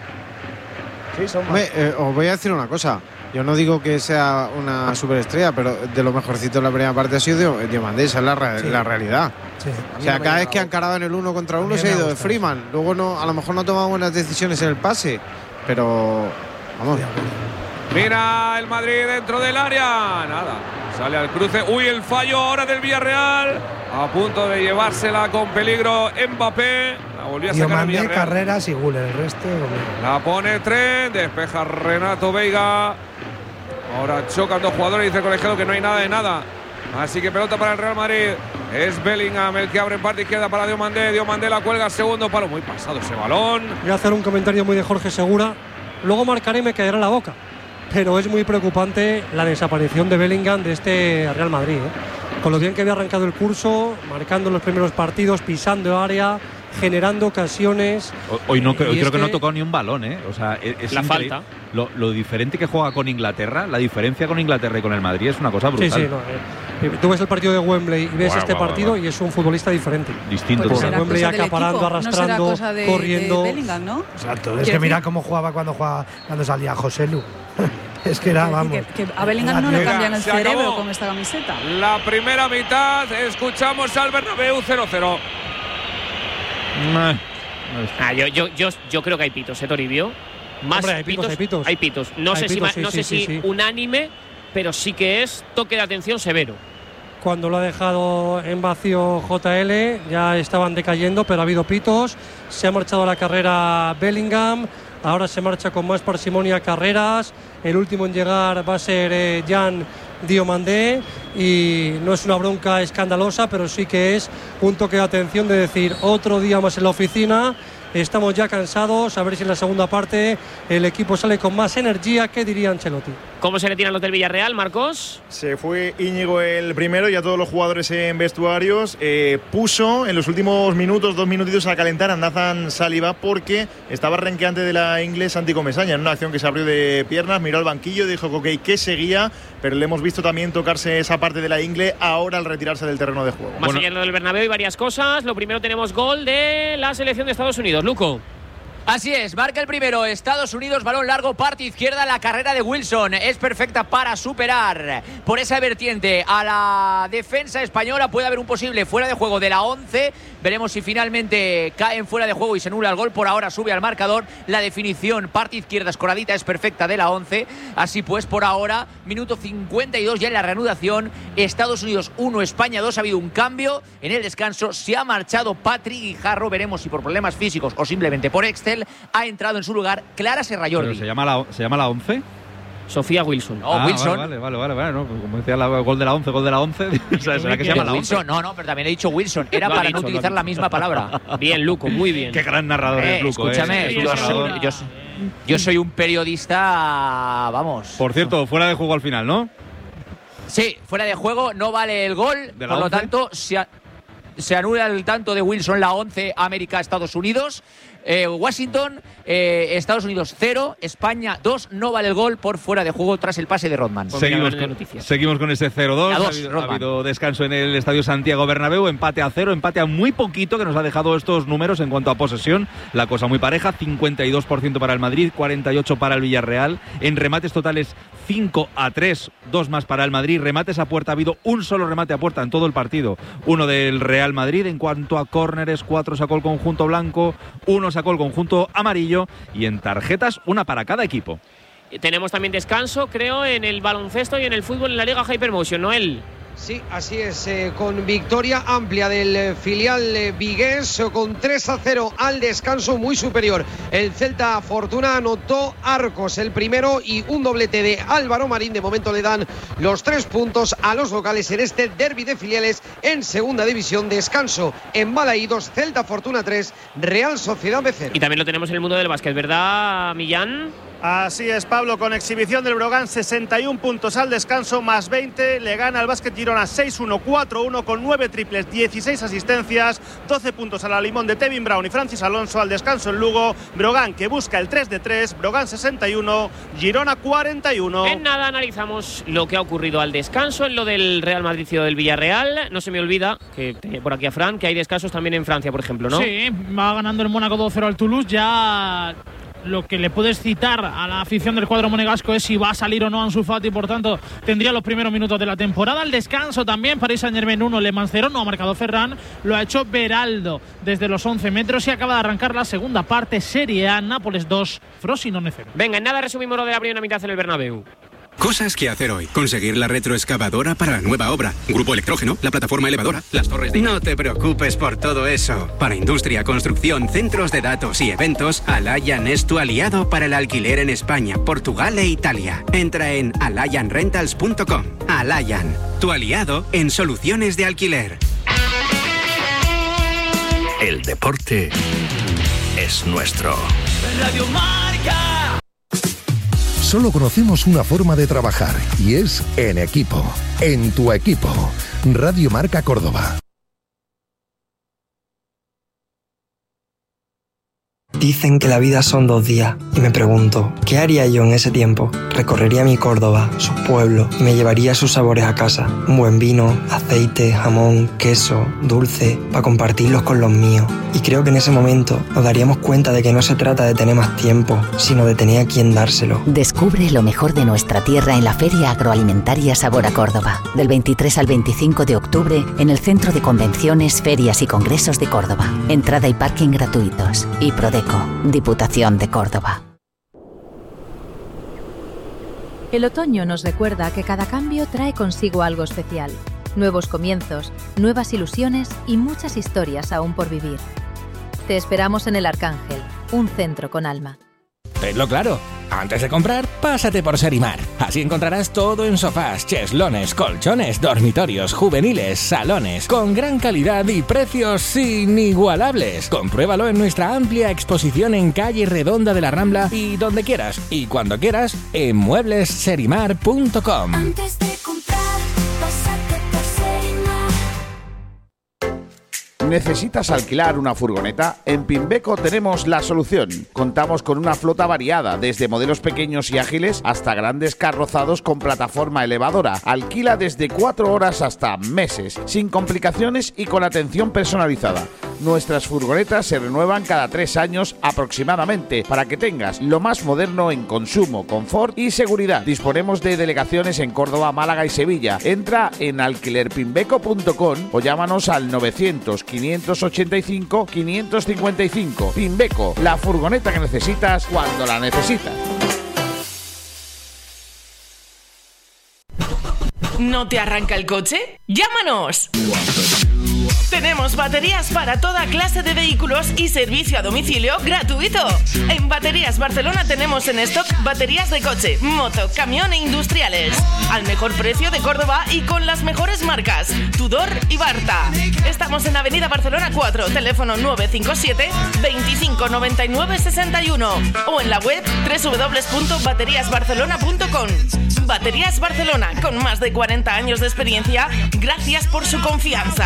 Sí, son
Me, eh, os voy a decir una cosa. Yo no digo que sea una superestrella, pero de lo mejorcito en la primera parte ha sido Diomandé, esa es la, re sí. la realidad. Sí. O sea, cada vez que han cargado en el uno contra uno se ha ido de Freeman. Luego no, a lo mejor no ha tomado buenas decisiones en el pase, pero vamos.
Mira el Madrid dentro del área. Nada. Sale al cruce. Uy, el fallo ahora del Villarreal. A punto de llevársela con peligro Mbappé. La volvió a sacar el Villarreal.
Carreras y Güler, el resto.
La pone Trent. Despeja Renato Veiga. Ahora chocan dos jugadores. Dice el colegiado que no hay nada de nada. Así que pelota para el Real Madrid. Es Bellingham el que abre en parte izquierda para Diomandé. Diomandé la cuelga, segundo palo. Muy pasado ese balón.
Voy a hacer un comentario muy de Jorge Segura. Luego marcaré y me caerá en la boca. Pero es muy preocupante la desaparición de Bellingham de este Real Madrid, ¿eh? Con lo bien que había arrancado el curso, marcando los primeros partidos, pisando área, generando ocasiones.
Hoy, no, hoy creo que,
que
no tocó ni un balón, ¿eh? O sea, es, es
la falta.
Lo, lo diferente que juega con Inglaterra, la diferencia con Inglaterra y con el Madrid es una cosa brutal.
Sí, sí, no, eh, tú ves el partido de Wembley y ves
Buah,
este
buah,
partido
buah.
y es un futbolista diferente.
Distinto.
Pues
Pues Wembley acaparando,
equipo,
arrastrando,
no será cosa de,
corriendo.
De Bellingham, ¿no?
Exacto. Es que mira cómo jugaba cuando jugaba cuando salía José Lu. Es que era, vamos.
Que, que a Bellingham no le cambian el cerebro con esta camiseta.
La primera mitad, escuchamos al Bernabéu cero cero.
Ah, yo, yo, yo, yo creo que hay pitos, ¿eh, Toribio? Más
Hombre, hay pitos,
pitos,
hay pitos.
Hay pitos. No
hay
sé
pitos,
si,
sí,
no
sí,
sé
sí,
si
sí.
unánime, pero sí que es toque de atención severo.
Cuando lo ha dejado en vacío J L, ya estaban decayendo, pero ha habido pitos. Se ha marchado a la carrera Bellingham. Ahora se marcha con más parsimonia Carreras. El último en llegar va a ser eh, Jan Diomandé. Y no es una bronca escandalosa, pero sí que es un toque de atención de decir otro día más en la oficina. Estamos ya cansados, a ver si en la segunda parte el equipo sale con más energía. ¿Qué diría Ancelotti?
¿Cómo se le tiran los del Villarreal, Marcos?
Se fue Íñigo el primero y a todos los jugadores en vestuarios. Eh, puso en los últimos minutos, dos minutitos a calentar a Nathan Saliba porque estaba renqueante de la inglés Santi Comesaña en una acción que se abrió de piernas, miró al banquillo, dijo que okay, que seguía, pero le hemos visto también tocarse esa parte de la ingle ahora al retirarse del terreno de juego.
Más bueno. allá del Bernabéu y varias cosas. Lo primero tenemos gol de la selección de Estados Unidos. Luco.
Así es, marca el primero Estados Unidos, balón largo, parte izquierda, la carrera de Wilson es perfecta para superar por esa vertiente a la defensa española. Puede haber un posible fuera de juego de la once, veremos si finalmente caen fuera de juego y se anula el gol. Por ahora sube al marcador, la definición parte izquierda escoradita es perfecta de la once. Así pues, por ahora, minuto cincuenta y dos ya en la reanudación, Estados Unidos uno, España dos. Ha habido un cambio en el descanso, se ha marchado Patrick Guijarro, veremos si por problemas físicos o simplemente por Excel ha entrado en su lugar Clara Serrallordi.
¿Se llama la, ¿se llama la once?
Sofía Wilson.
No,
ah,
Wilson.
Vale, vale, vale, vale. No, como decía, la, gol de la once, gol de la once. O sea, ¿será que se llama la once?
Wilson, no, no, pero también he dicho Wilson. Era
Lo
para
dicho,
no utilizar la misma palabra.
Bien, Luco, muy bien.
Qué gran narrador
eh,
es Luco.
Escúchame,
eh.
yo, soy, yo, yo soy un periodista, vamos.
Por cierto, fuera de juego al final, ¿no?
Sí, fuera de juego, no vale el gol. Por lo tanto, se, a, se anula el tanto de Wilson, la once, América, Estados Unidos. Eh, Washington, eh, Estados Unidos cero, España dos, no vale el gol por fuera de juego tras el pase de Rodman.
Seguimos con, seguimos con ese cero dos. Ha habido, ha habido descanso en el Estadio Santiago Bernabéu, empate a cero, empate a muy poquito, que nos ha dejado estos números en cuanto a posesión. La cosa muy pareja, cincuenta y dos por ciento para el Madrid, cuarenta y ocho por ciento para el Villarreal. En remates totales, cinco a tres, dos más para el Madrid. Remates a puerta, ha habido un solo remate a puerta en todo el partido, uno del Real Madrid. En cuanto a córneres, cuatro sacó el conjunto blanco, uno sacó el conjunto amarillo, y en tarjetas una para cada equipo.
Tenemos también descanso, creo, en el baloncesto y en el fútbol en la Liga Hypermotion, Noel.
Sí, así es, eh, con victoria amplia del eh, filial eh, vigués, eh, con tres a cero al descanso, muy superior. El Celta Fortuna anotó Arcos el primero y un doblete de Álvaro Marín. De momento le dan los tres puntos a los locales en este derbi de filiales en segunda división. Descanso en Balaídos, Celta Fortuna tres, Real Sociedad B cero.
Y también lo tenemos en el mundo del básquet, ¿verdad, Millán?
Así es, Pablo, con exhibición del Brogan, sesenta y un puntos al descanso, más veinte, le gana al Básquet Girona seis uno, cuatro uno, con nueve triples, dieciséis asistencias, doce puntos a la limón de Tevin Brown y Francis Alonso. Al descanso en Lugo, Brogan que busca el tres de tres, Brogan sesenta y uno, Girona cuarenta y uno.
En nada analizamos lo que ha ocurrido al descanso en lo del Real Madrid y lo del Villarreal. No se me olvida, que tenía por aquí a Fran, que hay descansos también en Francia, por ejemplo, ¿no?
Sí, va ganando el Mónaco dos cero al Toulouse, ya... Lo que le puedes citar a la afición del cuadro monegasco es si va a salir o no Ansu Fati, por tanto tendría los primeros minutos de la temporada. El descanso también, Paris Saint-Germain uno, Le Mans cero, no ha marcado Ferran, lo ha hecho Beraldo desde los once metros y acaba de arrancar la segunda parte, Serie A, Nápoles dos, Frosinone cero.
Venga, en nada resumimos lo de la primera mitad en el Bernabéu.
Cosas que hacer hoy. Conseguir la retroexcavadora para la nueva obra. Grupo Electrógeno, la plataforma elevadora, las torres de... No te preocupes por todo eso. Para industria, construcción, centros de datos y eventos, Alayan es tu aliado para el alquiler en España, Portugal e Italia. Entra en alayan rentals punto com. Alayan, tu aliado en soluciones de alquiler.
El deporte es nuestro.
Radio Marca.
Solo conocemos una forma de trabajar y es en equipo. En tu equipo. Radio Marca Córdoba.
Dicen que la vida son dos días y me pregunto, ¿qué haría yo en ese tiempo? Recorrería mi Córdoba, sus pueblos y me llevaría sus sabores a casa. Un buen vino, aceite, jamón, queso, dulce, para compartirlos con los míos. Y creo que en ese momento nos daríamos cuenta de que no se trata de tener más tiempo, sino de tener a quien dárselo.
Descubre lo mejor de nuestra tierra en la Feria Agroalimentaria Sabor a Córdoba. Del veintitrés al veinticinco de octubre en el Centro de Convenciones, Ferias y Congresos de Córdoba. Entrada y parking gratuitos. Y Prodeco, Diputación de Córdoba.
El otoño nos recuerda que cada cambio trae consigo algo especial. Nuevos comienzos, nuevas ilusiones y muchas historias aún por vivir. Te esperamos en El Arcángel, un centro con alma.
Tenlo claro, antes de comprar, pásate por Serimar. Así encontrarás todo en sofás, cheslones, colchones, dormitorios, juveniles, salones, con gran calidad y precios inigualables. Compruébalo en nuestra amplia exposición en calle Redonda de la Rambla y donde quieras y cuando quieras en muebles serimar punto com.
Antes de comprar, pásate por Serimar.
¿Necesitas alquilar una furgoneta? En Pimbeco tenemos la solución. Contamos con una flota variada, desde modelos pequeños y ágiles hasta grandes carrozados con plataforma elevadora. Alquila desde cuatro horas hasta meses, sin complicaciones y con atención personalizada. Nuestras furgonetas se renuevan cada tres años aproximadamente para que tengas lo más moderno en consumo, confort y seguridad. Disponemos de delegaciones en Córdoba, Málaga y Sevilla. Entra en alquiler pimbeco punto com o llámanos al novecientos, quinientos ochenta y cinco, quinientos cincuenta y cinco. Pimbeco, la furgoneta que necesitas cuando la necesitas.
¿No te arranca el coche? ¡Llámanos! Tenemos baterías para toda clase de vehículos y servicio a domicilio gratuito. En Baterías Barcelona tenemos en stock baterías de coche, moto, camión e industriales. Al mejor precio de Córdoba y con las mejores marcas, Tudor y Barta. Estamos en Avenida Barcelona cuatro, teléfono nueve cinco siete, veinticinco noventa y nueve sesenta y uno o en la web doble u doble u doble u punto baterías barcelona punto com. Baterías Barcelona, con más de cuarenta años de experiencia, gracias por su confianza.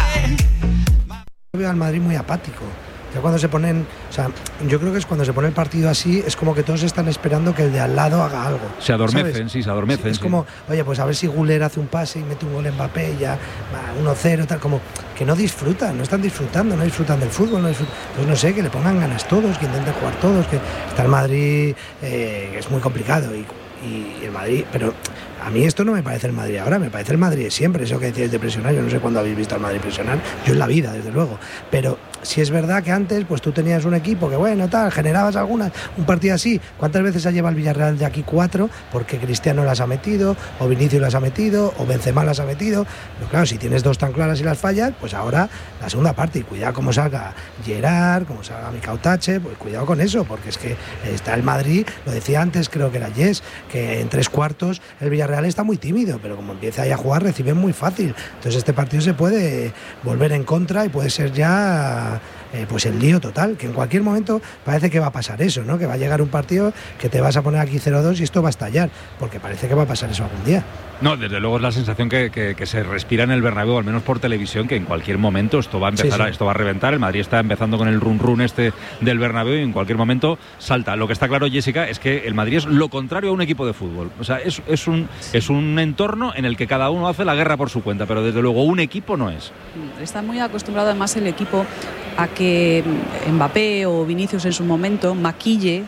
Veo al Madrid muy apático. Ya cuando se ponen, o sea, yo creo que es cuando se pone el partido así, es como que todos están esperando que el de al lado haga algo.
Se adormecen,
¿sabes?
sí, se adormecen.
Sí, es
sí.
como, oye, pues a ver si Güler hace un pase y mete un gol en Mbappé y ya uno cero, tal, como que no disfrutan, no están disfrutando, no disfrutan del fútbol, no disfrutan. Pues no sé, que le pongan ganas todos, que intenten jugar todos, que está el Madrid, eh, que es muy complicado y, y el Madrid, pero a mí esto no me parece el Madrid ahora, me parece el Madrid de siempre, eso que decíais de presionar, yo no sé cuándo habéis visto al Madrid presionar, yo en la vida, desde luego, pero si es verdad que antes pues tú tenías un equipo que bueno, tal, generabas algunas, un partido así, ¿cuántas veces ha llevado el Villarreal de aquí cuatro? Porque Cristiano las ha metido, o Vinicius las ha metido, o Benzema las ha metido, pero claro, si tienes dos tan claras y las fallas, pues ahora la segunda parte, y cuidado cómo salga Gerard, cómo salga Micautache, pues cuidado con eso, porque es que está el Madrid, lo decía antes, creo que era Yes, que en tres cuartos el Villarreal está muy tímido, pero como empieza ahí a jugar recibe muy fácil, entonces este partido se puede volver en contra y puede ser ya eh, pues el lío total, que en cualquier momento parece que va a pasar eso, ¿no? Que va a llegar un partido que te vas a poner aquí cero dos y esto va a estallar, porque parece que va a pasar eso algún día.
No, desde luego es la sensación que, que, que se respira en el Bernabéu, al menos por televisión, que en cualquier momento esto va a empezar, sí, sí. A, esto va a reventar. El Madrid está empezando con el run run este del Bernabéu y en cualquier momento salta. Lo que está claro, Jessica, es que el Madrid es lo contrario a un equipo de fútbol. O sea, es, es, un, es un entorno en el que cada uno hace la guerra por su cuenta, pero desde luego un equipo no es.
Está muy acostumbrado además el equipo a que Mbappé o Vinicius en su momento maquille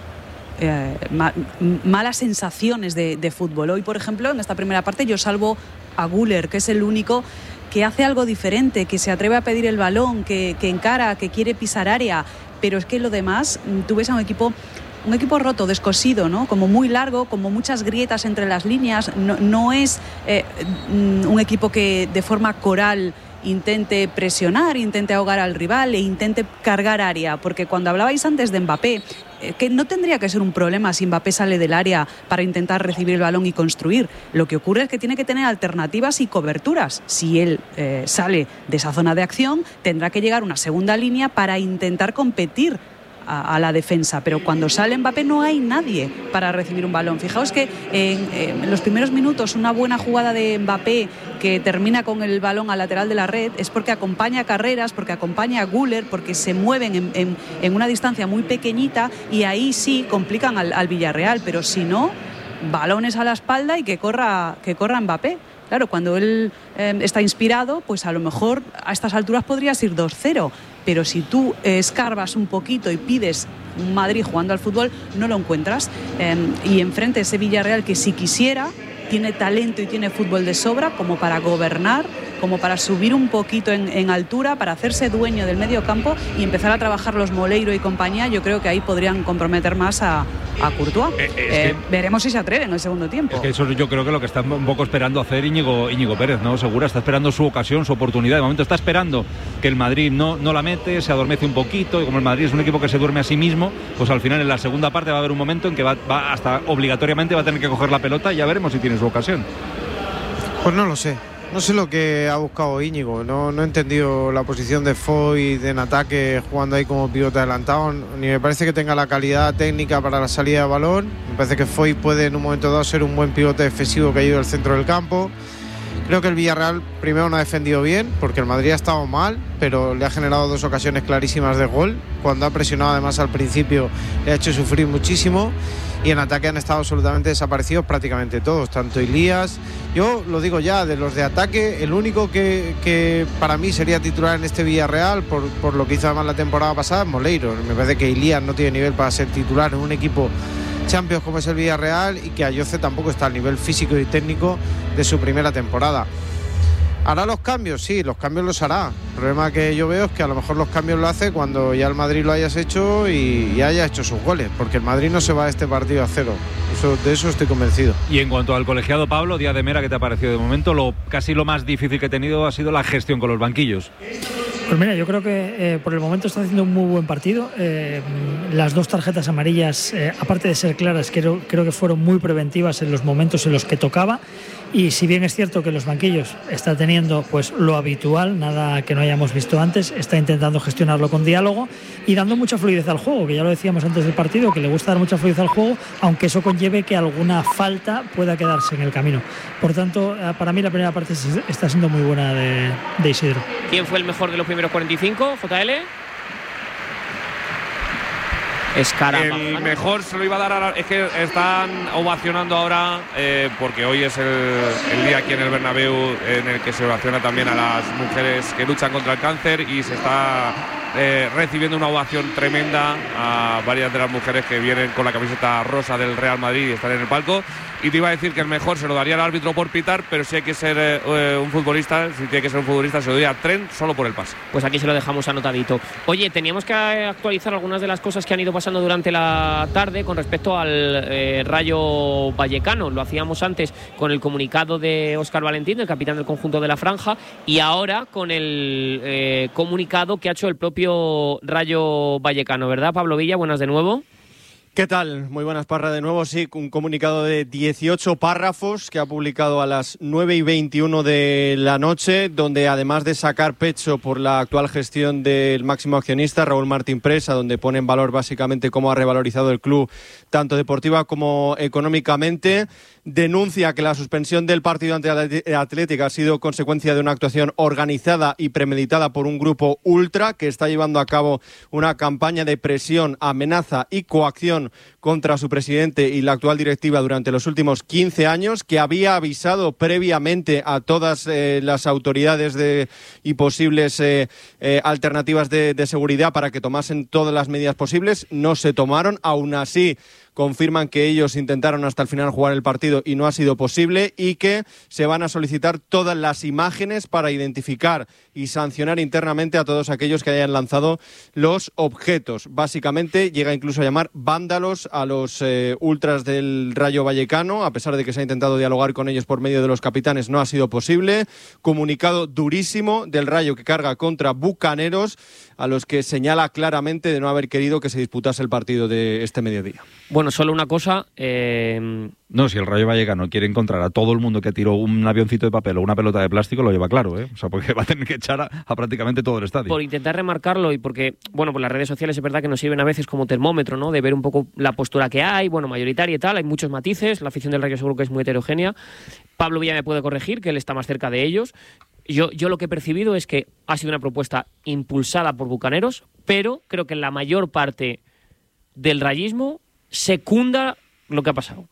Eh, ma, malas sensaciones de, de fútbol. Hoy, por ejemplo, en esta primera parte yo salvo a Güler, que es el único que hace algo diferente, que se atreve a pedir el balón, que, que encara, que quiere pisar área, pero es que lo demás, tú ves a un equipo un equipo roto, descosido, ¿no? Como muy largo, como muchas grietas entre las líneas, no, no es eh, un equipo que de forma coral intente presionar, intente ahogar al rival e intente cargar área, porque cuando hablabais antes de Mbappé, eh, que no tendría que ser un problema si Mbappé sale del área para intentar recibir el balón y construir. Lo que ocurre es que tiene que tener alternativas y coberturas. Si él eh, sale de esa zona de acción, tendrá que llegar una segunda línea para intentar competir a, a la defensa, pero cuando sale Mbappé no hay nadie para recibir un balón. Fijaos que en, en los primeros minutos una buena jugada de Mbappé que termina con el balón al lateral de la red es porque acompaña carreras, porque acompaña a Güler, porque se mueven en, en, en una distancia muy pequeñita y ahí sí complican al, al Villarreal, pero si no, balones a la espalda y que corra, que corra Mbappé. Claro, cuando él eh, está inspirado, pues a lo mejor a estas alturas podrías ir dos cero, pero si tú eh, escarbas un poquito y pides un Madrid jugando al fútbol, no lo encuentras. Eh, y enfrente ese Villarreal que si quisiera, tiene talento y tiene fútbol de sobra como para gobernar, como para subir un poquito en, en altura, para hacerse dueño del medio campo y empezar a trabajar los Moleiro y compañía. Yo creo que ahí podrían comprometer más a, a Courtois. Eh, eh, que, veremos si se atreven en el segundo tiempo.
Es que eso yo creo que lo que está un poco esperando hacer Íñigo, Íñigo Pérez, ¿no? Segura, está esperando su ocasión, su oportunidad. De momento está esperando que el Madrid no, no la mete, se adormece un poquito, y como el Madrid es un equipo que se duerme a sí mismo, pues al final en la segunda parte va a haber un momento en que va, va hasta obligatoriamente va a tener que coger la pelota y ya veremos si tiene su ocasión.
Pues no lo sé. No sé lo que ha buscado Íñigo, no, no he entendido la posición de Foy en ataque jugando ahí como pivote adelantado, ni me parece que tenga la calidad técnica para la salida de balón. Me parece que Foy puede en un momento dado ser un buen pivote defensivo que ayude al centro del campo, Creo que el Villarreal primero no ha defendido bien, porque el Madrid ha estado mal, pero le ha generado dos ocasiones clarísimas de gol. Cuando ha presionado además al principio le ha hecho sufrir muchísimo. Y en ataque han estado absolutamente desaparecidos prácticamente todos, tanto Elías. Yo lo digo ya, de los de ataque, el único que, que para mí sería titular en este Villarreal, por, por lo que hizo además la temporada pasada, es Moleiro. Me parece que Elías no tiene nivel para ser titular en un equipo Champions como es el Villarreal, y que Ayoce tampoco está al nivel físico y técnico de su primera temporada. ¿Hará los cambios? Sí, los cambios los hará. El problema que yo veo es que a lo mejor los cambios lo hace cuando ya el Madrid lo hayas hecho y, y haya hecho sus goles, porque el Madrid no se va a este partido a cero. Eso, de eso estoy convencido.
Y en cuanto al colegiado, Pablo, Díaz de Mera, ¿qué te ha parecido de momento? Lo, casi lo más difícil que he tenido ha sido la gestión con los banquillos.
Pues mira, yo creo que eh, por el momento está haciendo un muy buen partido. Eh, las dos tarjetas amarillas, eh, aparte de ser claras, creo, creo que fueron muy preventivas en los momentos en los que tocaba. Y si bien es cierto que los banquillos está teniendo pues lo habitual, nada que no hayamos visto antes, está intentando gestionarlo con diálogo y dando mucha fluidez al juego, que ya lo decíamos antes del partido, que le gusta dar mucha fluidez al juego, aunque eso conlleve que alguna falta pueda quedarse en el camino. Por tanto, para mí la primera parte está siendo muy buena de, de Isidro.
¿Quién fue el mejor de los primeros cuarenta y cinco, J L? Escarapa.
El mejor se lo iba a dar a, es que están ovacionando ahora eh, porque hoy es el, el día aquí en el Bernabéu en el que se ovaciona también a las mujeres que luchan contra el cáncer, y se está eh, recibiendo una ovación tremenda a varias de las mujeres que vienen con la camiseta rosa del Real Madrid y están en el palco. Y te iba a decir que el mejor se lo daría al árbitro por pitar, pero si hay que ser eh, un futbolista, si tiene que ser un futbolista, se lo daría a Trent solo por el pase.
Pues aquí se lo dejamos anotadito. Oye, teníamos que actualizar algunas de las cosas que han ido pasando durante la tarde con respecto al eh, Rayo Vallecano. Lo hacíamos antes con el comunicado de Óscar Valentín, el capitán del conjunto de la Franja, y ahora con el eh, comunicado que ha hecho el propio Rayo Vallecano, ¿verdad, Pablo Villa? Buenas de nuevo.
¿Qué tal? Muy buenas, Parra, de nuevo. Sí, un comunicado de dieciocho párrafos que ha publicado a las nueve y veintiuno de la noche, donde además de sacar pecho por la actual gestión del máximo accionista, Raúl Martín Presa, donde pone en valor básicamente cómo ha revalorizado el club, tanto deportiva como económicamente, denuncia que la suspensión del partido ante el Atlético ha sido consecuencia de una actuación organizada y premeditada por un grupo ultra que está llevando a cabo una campaña de presión, amenaza y coacción contra su presidente y la actual directiva durante los últimos quince años, que había avisado previamente a todas eh, las autoridades de, y posibles eh, eh, alternativas de, de seguridad para que tomasen todas las medidas posibles. No se tomaron, aún así confirman que ellos intentaron hasta el final jugar el partido y no ha sido posible, y que se van a solicitar todas las imágenes para identificar y sancionar internamente a todos aquellos que hayan lanzado los objetos. Básicamente llega incluso a llamar vándalos a los eh, ultras del Rayo Vallecano, a pesar de que se ha intentado dialogar con ellos por medio de los capitanes, no ha sido posible. Comunicado durísimo del Rayo que carga contra Bucaneros, a los que señala claramente de no haber querido que se disputase el partido de este mediodía.
Bueno, solo una cosa. Eh...
No, si el Rayo Vallecano quiere encontrar a todo el mundo que tiró un avioncito de papel o una pelota de plástico, lo lleva claro, ¿eh? O sea, porque va a tener que echar a, a prácticamente todo el estadio.
Por intentar remarcarlo, y porque, bueno, pues las redes sociales es verdad que nos sirven a veces como termómetro, ¿no? De ver un poco la postura que hay, bueno, mayoritaria y tal, hay muchos matices, la afición del Rayo seguro que es muy heterogénea. Pablo Villa me puede corregir, que él está más cerca de ellos. Yo, yo lo que he percibido es que ha sido una propuesta impulsada por Bucaneros, pero creo que la mayor parte del rayismo secunda lo que ha pasado.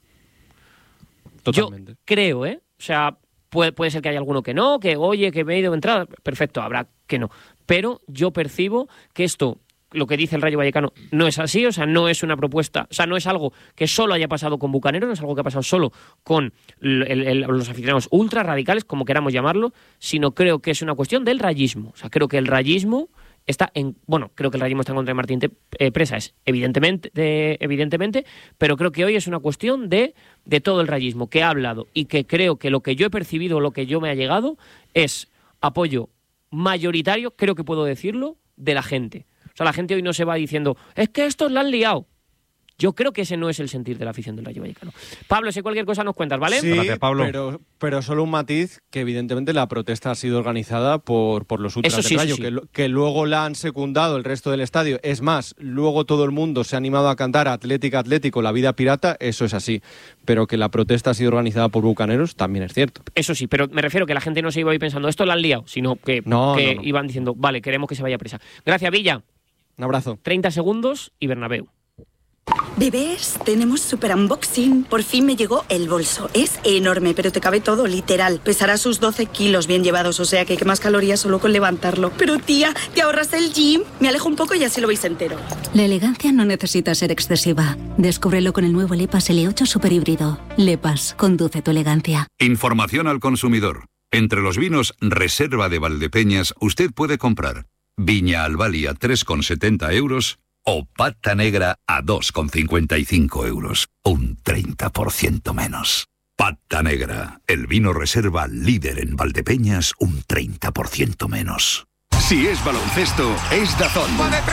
Totalmente.
Yo creo, ¿eh? O sea, puede, puede ser que haya alguno que no, que oye, que me he ido de entrada. Perfecto, habrá que no. Pero yo percibo que esto, lo que dice el Rayo Vallecano, no es así. O sea, no es una propuesta, o sea, no es algo que solo haya pasado con Bucaneros, no es algo que ha pasado solo con el, el, los aficionados ultra radicales, como queramos llamarlo, sino creo que es una cuestión del rayismo. O sea, creo que el rayismo está en, bueno, creo que el rayismo está en contra de Martín eh, Presa, es evidentemente, de, evidentemente, pero creo que hoy es una cuestión de, de todo el rayismo que ha hablado, y que creo que lo que yo he percibido, lo que yo me ha llegado, es apoyo mayoritario, creo que puedo decirlo, de la gente. O sea, la gente hoy no se va diciendo, es que estos la han liado. Yo creo que ese no es el sentir de la afición del Rayo Vallecano. Pablo, si cualquier cosa nos cuentas, ¿vale?
Sí,
Gracias, Pablo.
Pero, pero solo un matiz, que evidentemente la protesta ha sido organizada por, por los ultras
Eso sí,
del Rayo,
sí.
Que, lo- que luego la han secundado el resto del estadio. Es más, luego todo el mundo se ha animado a cantar Atlético, Atlético, la vida pirata, eso es así. Pero que la protesta ha sido organizada por bucaneros también es cierto.
Eso sí, pero me refiero que la gente no se iba ahí pensando, esto lo han liado, sino que,
No,
que
no, no.
iban diciendo, vale, queremos que se vaya presa. Gracias, Villa.
Un abrazo.
treinta segundos y Bernabéu.
Bebés, tenemos super unboxing. Por fin me llegó el bolso. Es enorme, pero te cabe todo, literal. Pesará sus doce kilos bien llevados, o sea que hay más calorías solo con levantarlo. Pero tía, ¿te ahorras el gym? Me alejo un poco y así lo veis entero.
La elegancia no necesita ser excesiva. Descúbrelo con el nuevo Lepas L ocho Super Híbrido. Lepas, conduce tu elegancia.
Información al consumidor. Entre los vinos Reserva de Valdepeñas usted puede comprar Viña Albali a tres con setenta euros o Pata Negra a dos con cincuenta y cinco euros. Un treinta por ciento menos. Pata Negra, el vino reserva líder en Valdepeñas, un treinta por ciento menos. Si es baloncesto, es Dazón.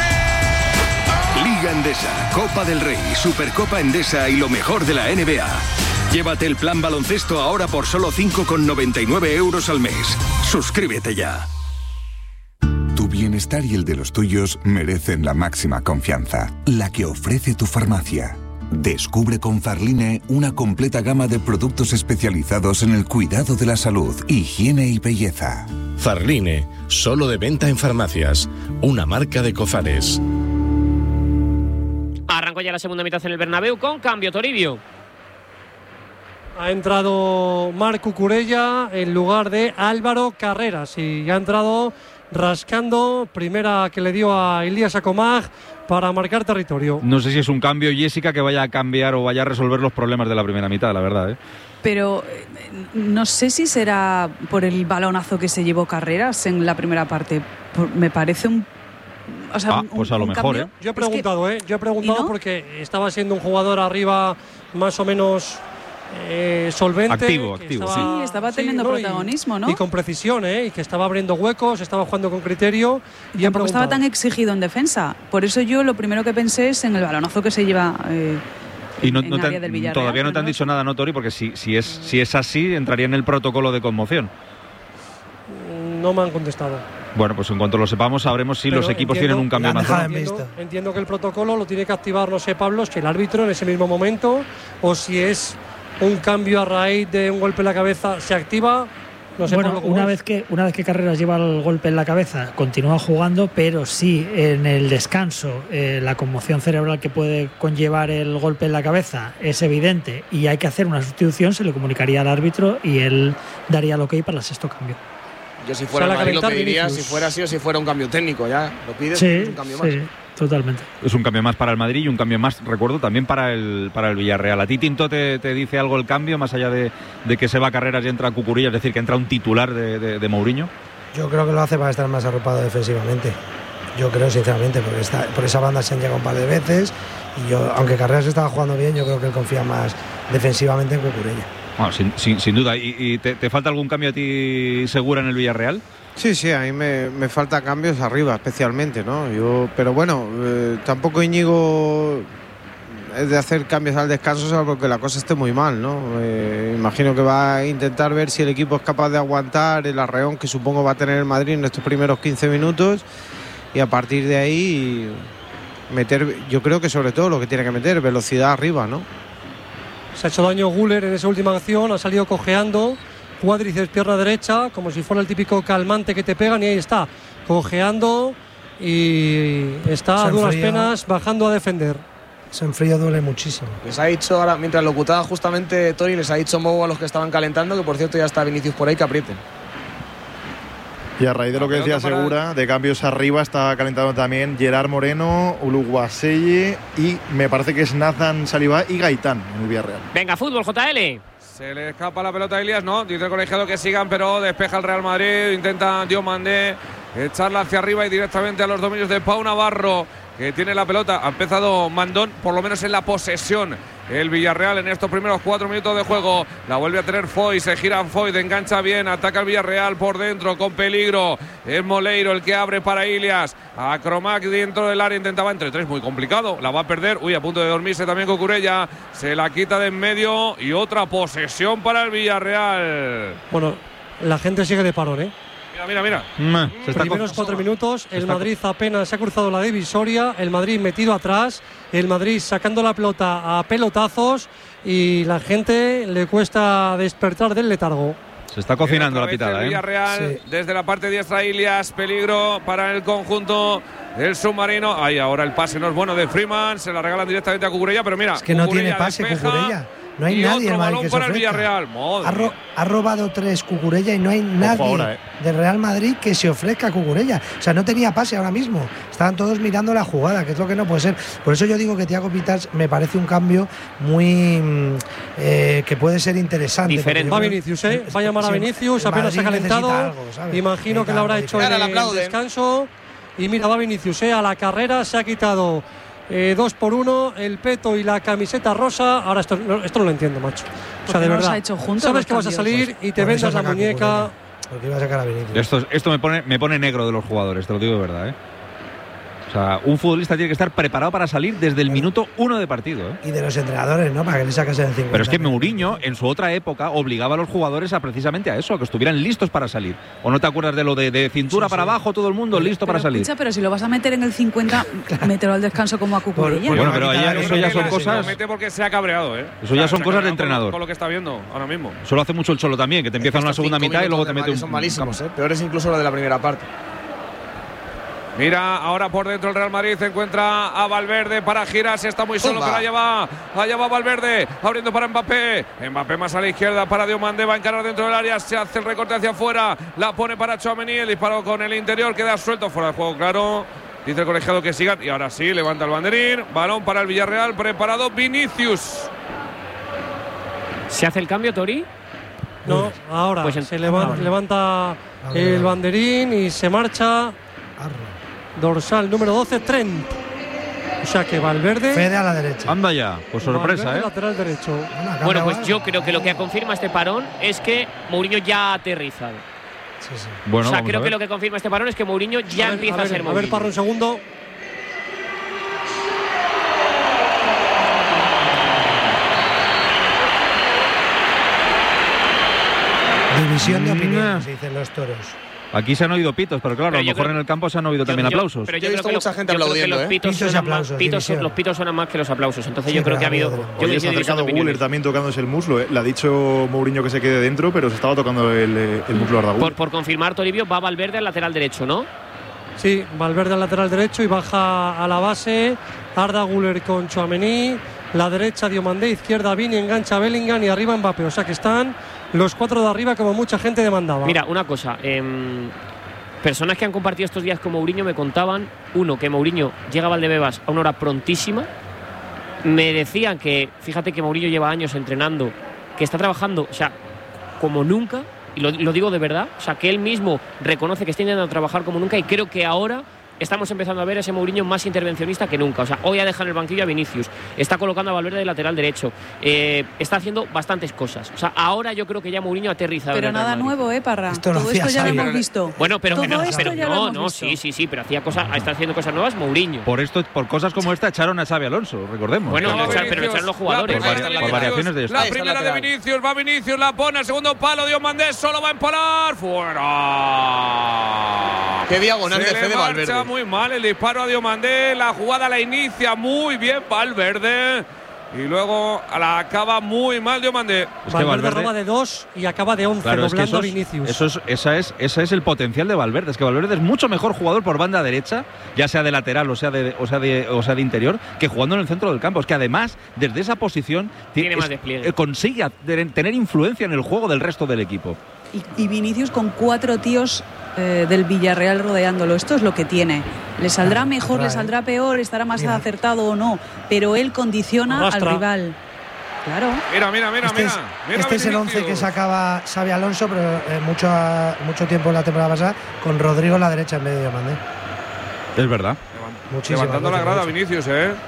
Liga Endesa, Copa del Rey, Supercopa Endesa y lo mejor de la N B A. Llévate el plan baloncesto ahora por solo cinco con noventa y nueve euros al mes. Suscríbete ya.
Tu bienestar y el de los tuyos merecen la máxima confianza, la que ofrece tu farmacia. Descubre con Farline una completa gama de productos especializados en el cuidado de la salud, higiene y belleza.
Farline, solo de venta en farmacias, una marca de Cofares.
Arrancó ya la segunda mitad en el Bernabéu con cambio, Toribio.
Ha entrado Marc Cucurella en lugar de Álvaro Carreras y ha entrado rascando, primera que le dio a Ilías Acomag para marcar territorio.
No sé si es un cambio, Jessica, que vaya a cambiar o vaya a resolver los problemas de la primera mitad, la verdad, ¿eh?
Pero eh, no sé si será por el balonazo que se llevó Carreras en la primera parte. Por- me parece un... O sea,
Ah,
un-
pues a lo
un
mejor,
cambio.
¿eh?
Yo he preguntado, ¿eh? Yo he preguntado porque estaba siendo un jugador arriba más o menos eh, solvente.
Activo,
que
activo,
estaba-
Sí, estaba teniendo
¿no? Y-
protagonismo, ¿no?
Y con precisión, ¿eh? Y que estaba abriendo huecos, estaba jugando con criterio. Y he
Tampoco estaba
preguntado.
tan exigido en defensa. Por eso yo lo primero que pensé es en el balonazo que se lleva eh,
Y no,
en
no te
área
han-
del Villarreal,
todavía no te han
pero
dicho nada, ¿no, Tori? Porque si, si, es, si es así, entraría en el protocolo de conmoción.
No me han contestado.
Bueno, pues en cuanto lo sepamos, sabremos si
Pero
los equipos
entiendo-
tienen un cambio más.
Entiendo, entiendo que el protocolo lo tiene que activar, no sé, Pablo, si el árbitro en ese mismo momento o si es un cambio a raíz de un golpe en la cabeza, se activa. No sé,
bueno,
Pablo, ¿cómo
una
es?
vez que una vez que Carreras lleva el golpe en la cabeza, continúa jugando, pero sí en el descanso eh, la conmoción cerebral que puede conllevar el golpe en la cabeza es evidente y hay que hacer una sustitución, se le comunicaría al árbitro y él daría el ok para el sexto cambio.
Yo si fuera
Sale a
Madrid lo
calentar
pediría,
Vinicius.
si fuera así o si fuera un cambio técnico, ya lo pides,
Sí,
es un cambio más.
sí, totalmente.
Es un cambio más para el Madrid y un cambio más, recuerdo, también para el, para el Villarreal. ¿A ti, Tinto, te, te dice algo el cambio, más allá de, de que se va a Carreras y entra Cucurella, es decir, que entra un titular de, de, de Mourinho?
Yo creo que lo hace para estar más arropado defensivamente. Yo creo, sinceramente, porque está, por esa banda se han llegado un par de veces y yo, aunque Carreras estaba jugando bien, yo creo que él confía más defensivamente en Cucurella.
Bueno, sin, sin, sin duda. ¿Y, y te, te falta algún cambio a ti segura en el Villarreal?
Sí, sí, a mí me, me falta cambios arriba, especialmente, ¿no? Yo, pero bueno, eh, tampoco Íñigo es de hacer cambios al descanso, salvo que la cosa esté muy mal, ¿no? Eh, imagino que va a intentar ver si el equipo es capaz de aguantar el arreón que supongo va a tener el Madrid en estos primeros quince minutos y a partir de ahí meter, yo creo que sobre todo lo que tiene que meter, velocidad arriba, ¿no?
Se ha hecho daño Guller en esa última acción, ha salido cojeando, cuádriceps pierna derecha, como si fuera el típico calmante que te pegan y ahí está, cojeando y está
Se
a duras
enfría.
penas bajando a defender.
Ese enfrío duele muchísimo.
Les ha dicho ahora, mientras lo ocutaba justamente Tori, les ha dicho Mou a los que estaban calentando, que por cierto ya está Vinicius por ahí, que aprieten.
Y a raíz de lo que decía Segura, de cambios arriba, está calentando también Gerard Moreno, Uluguaselle y me parece que es Nathan Salibá y Gaitán en el Villarreal.
Venga, fútbol, J L.
Se le escapa la pelota a Elías, no, dice el colegiado que sigan, pero despeja el Real Madrid, intenta Diomandé echarla hacia arriba y directamente a los dominios de Pau Navarro, que tiene la pelota. Ha empezado Mandón, por lo menos en la posesión el Villarreal en estos primeros cuatro minutos de juego. La vuelve a tener Foy, se gira Foy, engancha bien, ataca el Villarreal por dentro con peligro. Es Moleiro el que abre para Ilias. A Cromac dentro del área, intentaba entre tres, muy complicado. La va a perder, uy, a punto de dormirse también Cucurella. Se la quita de en medio y otra posesión para el Villarreal.
Bueno, la gente sigue de parón, ¿eh?
Mira, mira, mira.
Mm, se está primeros cuatro minutos, el Madrid apenas se ha cruzado la divisoria, el Madrid metido atrás, el Madrid sacando la pelota a pelotazos y la gente le cuesta despertar del letargo.
Se está cocinando la pitada,
el Villarreal, ¿eh? Sí. Desde la parte diestra Ilias, peligro para el conjunto del submarino. Ahí ahora el pase no es bueno de Freeman, se la regalan directamente a Cucurella, pero mira,
es que no tiene pase Cucurella. No hay
y
nadie
otro
en Madrid
balón
que
para
se
el Villarreal.
Ha, ro ha robado tres Cucurella y no hay nadie
ahora, eh.
del Real Madrid que se ofrezca a Cucurella. O sea, no tenía pase ahora mismo. Estaban todos mirando la jugada, que es lo que no puede ser. Por eso yo digo que Thiago Pitars me parece un cambio muy eh, que puede ser interesante.
Diferente. Va Vinicius, ¿eh? Va a llamar a Vinicius, apenas se ha calentado. Algo, Imagino que lo habrá hecho en el descanso. Y mira, va Vinicius, ¿eh? A la carrera se ha quitado Eh, dos por uno, el peto y la camiseta rosa. Ahora esto, no, esto no lo entiendo, macho. O sea, de verdad.
Hecho juntos
sabes que vas a salir y te vendas la muñeca.
Porque iba a sacar a Vinicius.
Esto, esto me pone, me pone negro de los jugadores, te lo digo de verdad, ¿eh? O sea, un futbolista tiene que estar preparado para salir desde el minuto uno de partido, ¿eh?
Y de los entrenadores, ¿no? Para que le sacasen el cincuenta.
Pero es que Mourinho, en su otra época, obligaba a los jugadores a precisamente a eso, a que estuvieran listos para salir. ¿O no te acuerdas de lo de, de cintura sí, para sí. abajo, todo el mundo listo
pero,
para salir?
Escucha, pero si lo vas a meter en el cincuenta, mételo al descanso como a Cucurella.
Bueno, pero ahí, eso ya son cosas.
Lo mete porque se ha cabreado, ¿eh?
Eso ya son cosas de entrenador.
Con lo que está viendo ahora mismo.
Eso lo hace mucho el Cholo también, que te empieza en una segunda mitad y luego te mete un.
Son malísimos, ¿eh? Peores incluso lo de la primera parte.
Mira, ahora por dentro el Real Madrid encuentra a Valverde para girar, se está muy solo, pero allá va, allá va Valverde, abriendo para Mbappé, Mbappé más a la izquierda para Diomandé, va a encarar dentro del área, se hace el recorte hacia afuera, la pone para Tchouaméni, el disparo con el interior, queda suelto fuera de juego, claro, dice el colegiado que sigan, y ahora sí, levanta el banderín, balón para el Villarreal, preparado Vinicius.
¿Se hace el cambio, Tori?
No, ahora pues se levanta, levanta el banderín y se marcha. Dorsal número doce, Trent. O sea que Valverde.
Fede a la derecha.
Anda ya, pues sorpresa,
Valverde,
¿eh?
Lateral derecho.
Bueno, pues yo creo que lo que confirma este parón es que Mourinho ya ha aterrizado.
Sí, sí.
Bueno,
o sea,
vamos
creo
a ver.
que lo que confirma este parón es que Mourinho ya
a ver,
empieza
a, ver,
a ser Mourinho.
A ver, Parro, un segundo.
División de opiniones, dicen los toros.
Aquí se han oído pitos, pero claro, pero a lo mejor creo, en el campo se han oído yo, también yo, aplausos.
Pero yo, yo he visto mucha gente aplaudiendo,
los pitos,
¿eh?
suenan
aplausos,
más, pitos son, los pitos suenan más que los aplausos. Entonces sí, yo creo que ha habido.
Yo
Oye,
se ha acercado Guller también tocándose el muslo. ¿eh? Le ha dicho Mourinho que se quede dentro, pero se estaba tocando el, el muslo a Arda Güler.
Por, por confirmar, Toribio, va Valverde al lateral derecho, ¿no?
Sí, Valverde al lateral derecho y baja a la base. Arda Güler con Tchouaméni. La derecha Diomandé, izquierda Vini, engancha Bellingham y arriba Mbappé. O sea que están los cuatro de arriba como mucha gente demandaba.
Mira, una cosa. Eh, personas que han compartido estos días con Mourinho me contaban, uno, que Mourinho llega a Valdebebas a una hora prontísima. Me decían que, fíjate que Mourinho lleva años entrenando, que está trabajando, o sea, como nunca, y lo, lo digo de verdad, o sea, que él mismo reconoce que está intentando trabajar como nunca, y creo que ahora estamos empezando a ver ese Mourinho más intervencionista que nunca. O sea, hoy ha dejado en el banquillo a Vinicius, está colocando a Valverde de lateral derecho, eh, está haciendo bastantes cosas. O sea, ahora yo creo que ya Mourinho ha aterrizado.
Pero nada nuevo, ¿eh, Parra?
Esto no
Todo esto ya lo hemos visto.
Bueno, pero
Todo
que no,
esto
pero
ya lo
no,
hemos
no,
visto.
sí, sí, sí, pero hacía cosas, está haciendo cosas nuevas Mourinho.
Por esto, por cosas como esta echaron a Xabi Alonso, recordemos.
Bueno,
No,
lo echaron, pero lo echaron los jugadores.
Por, vari por variaciones de esto.
La primera de Vinicius, va Vinicius, la pone al segundo palo, Diomandé solo va a empalar, fuera.
Qué diagonal de Fede Valverde.
Marcha muy mal el disparo a Diomandé, la jugada la inicia muy bien Valverde y luego la acaba muy mal Diomandé.
Es que Valverde, Valverde roba de dos y acaba de once, claro, doblando a Vinicius.
Eso es, esa es, ese es el potencial de Valverde. Es que Valverde es mucho mejor jugador por banda derecha, ya sea de lateral o sea de, o sea de, o sea de interior, que jugando en el centro del campo. Es que además, desde esa posición,
tiene
es,
más despliegue.
Consigue tener influencia en el juego del resto del equipo.
Y, y Vinicius con cuatro tíos eh, del Villarreal rodeándolo. Esto es lo que tiene. Le saldrá mejor, le saldrá peor, estará más mira. acertado o no, pero él condiciona Arrastra. al rival. Claro.
Mira, mira, mira,
este
mira.
Es,
mira
este es el once que sacaba Xabi Alonso, pero eh, mucho, mucho tiempo en la temporada pasada, con Rodrigo a la derecha en medio de Diomandé.
Es verdad.
Muchísimo. Levantando la grada Vinicius, ¿eh?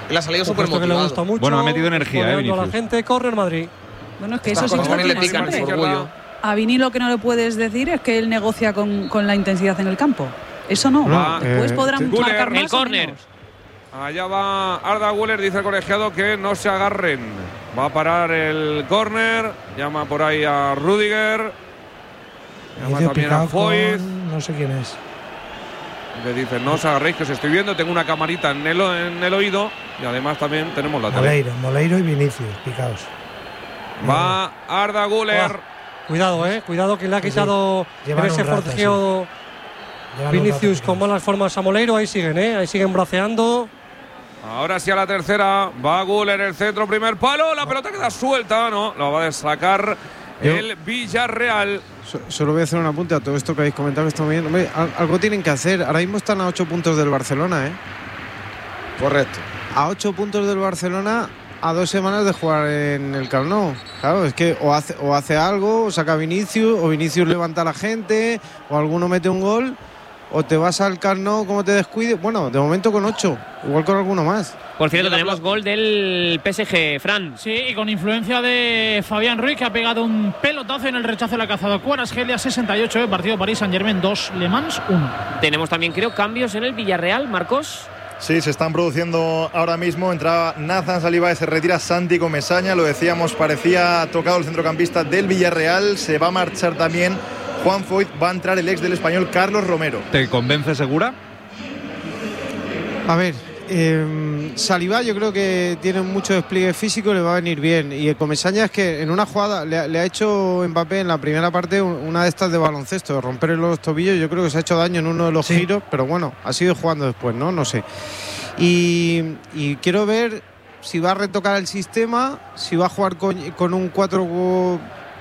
Le ha salido súper
que le gusta mucho.
Bueno, ha metido energía, eh, Vinicius.
A la gente, corre el Madrid.
Bueno, es que eso sí que lo tiene siempre. A Vini lo que no le puedes decir es que él negocia con, con la intensidad en el campo. Eso no.
Ah,
Después
eh,
podrán
Güler,
marcar más
el córner.
Allá va Arda Güler, dice el colegiado que no se agarren. Va a parar el córner. Llama por ahí a Rudiger. Llama también a Foyt.
No sé quién es.
Le dice, no os agarréis, que os estoy viendo. Tengo una camarita en el, en el oído. Y además también tenemos la tele.
Moleiro, Moleiro y Vinicius, picaos.
Va Arda Güler.
Oh, cuidado, eh. Cuidado que le ha quitado
sí.
en ese
rato,
forcejeo
sí.
Vinicius con malas formas a Moleiro. Ahí siguen, eh. Ahí siguen braceando.
Ahora sí a la tercera. Va Güler, el centro, primer palo. La pelota queda suelta. No, lo va a sacar
Yo,
el Villarreal.
So, solo voy a hacer un apunte a todo esto que habéis comentado esta mañana. Hombre, algo tienen que hacer. Ahora mismo están a ocho puntos del Barcelona, ¿eh?
Correcto.
A ocho puntos del Barcelona, a dos semanas de jugar en el Camp Nou. Claro, es que o hace, o hace algo, o saca Vinicius, o Vinicius levanta a la gente, o alguno mete un gol, o te vas al Camp Nou como te descuides. Bueno, de momento con ocho, igual con alguno más.
Por cierto, tenemos gol del P S G, Fran.
Sí, y con influencia de Fabián Ruiz, que ha pegado un pelotazo en el rechazo de la cazada. Kvaratskhelia sesenta y ocho, eh, partido París Saint-Germain dos, Le Mans uno.
Tenemos también, creo, cambios en el Villarreal, Marcos.
Sí, se están produciendo ahora mismo. Entraba Nathan Saliba, se retira Santi Comesaña. Lo decíamos, parecía tocado el centrocampista del Villarreal. Se va a marchar también Juan Foyt. Va a entrar el ex del Español, Carlos Romero.
¿Te convence segura?
A ver, eh, Saliba yo creo que tiene mucho despliegue físico, le va a venir bien. Y el Comesaña es que en una jugada le, le ha hecho Mbappé en la primera parte una de estas de baloncesto, de romper los tobillos. Yo creo que se ha hecho daño en uno de los sí. giros, pero bueno, ha sido jugando después, ¿no? No sé. Y, y quiero ver si va a retocar el sistema, si va a jugar con, con un cuatro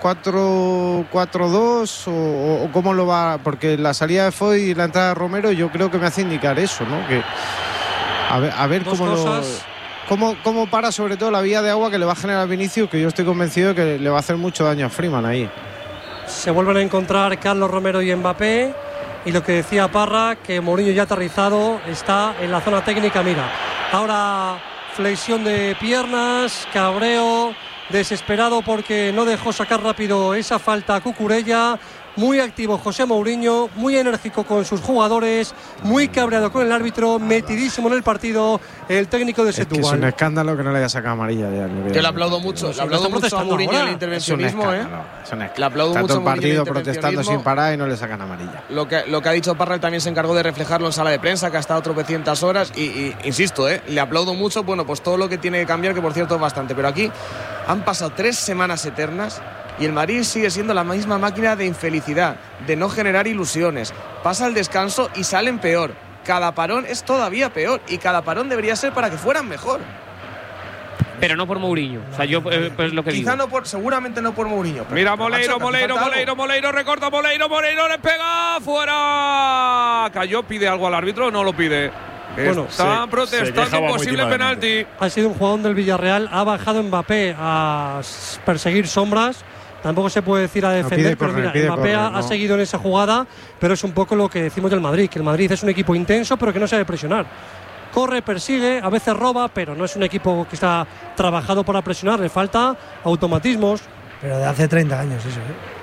cuatro dos o, o cómo lo va, porque la salida de Foyt y la entrada de Romero yo creo que me hace indicar eso, ¿no? Que a ver, a ver cómo, lo, cómo, cómo para sobre todo la vía de agua que le va a generar Vinicius, que yo estoy convencido de que le va a hacer mucho daño a Freeman ahí.
Se vuelven a encontrar Carlos Romero y Mbappé, y lo que decía Parra, que Mourinho ya aterrizado, está en la zona técnica. Mira, ahora flexión de piernas, cabreo, desesperado porque no dejó sacar rápido esa falta a Cucurella. Muy activo José Mourinho, muy enérgico con sus jugadores, muy cabreado con el árbitro, metidísimo en el partido el técnico de Setúbal.
Es, que es un escándalo que no le haya sacado amarilla. Ya,
Yo le aplaudo mucho, le aplaudo mucho a Mourinho en el intervencionismo. ¿eh?
Le aplaudo mucho al partido protestando sin parar y no le sacan amarilla.
Lo que, lo que ha dicho Parra, él también se encargó de reflejarlo en sala de prensa, que ha estado tropecientas horas y, y insisto, ¿eh? le aplaudo mucho, bueno, pues todo lo que tiene que cambiar, que por cierto es bastante, pero aquí han pasado tres semanas eternas y el Madrid sigue siendo la misma máquina de infelicidad, de no generar ilusiones. Pasa el descanso y salen peor. Cada parón es todavía peor y cada parón debería ser para que fueran mejor.
Pero no por Mourinho. O sea, yo eh, pues lo que
Quizá
digo.
no por, seguramente no por Mourinho.
Mira, Moleiro, Moleiro, Moleiro, Moleiro, recorta Moleiro, Moleiro le pega fuera. Cayó, pide algo al árbitro, no lo pide.
Bueno,
Están
se,
protestando
se
un posible penalti.
Ha sido un jugador del Villarreal, ha bajado Mbappé a perseguir sombras. Tampoco se puede decir a defender, no, pero correr, mira, Mbappé correr, no. ha seguido en esa jugada, pero es un poco lo que decimos del Madrid, que el Madrid es un equipo intenso, pero que no sabe presionar. Corre, persigue, a veces roba, pero no es un equipo que está trabajado para presionar, le falta automatismos.
Pero de hace treinta años eso, ¿eh?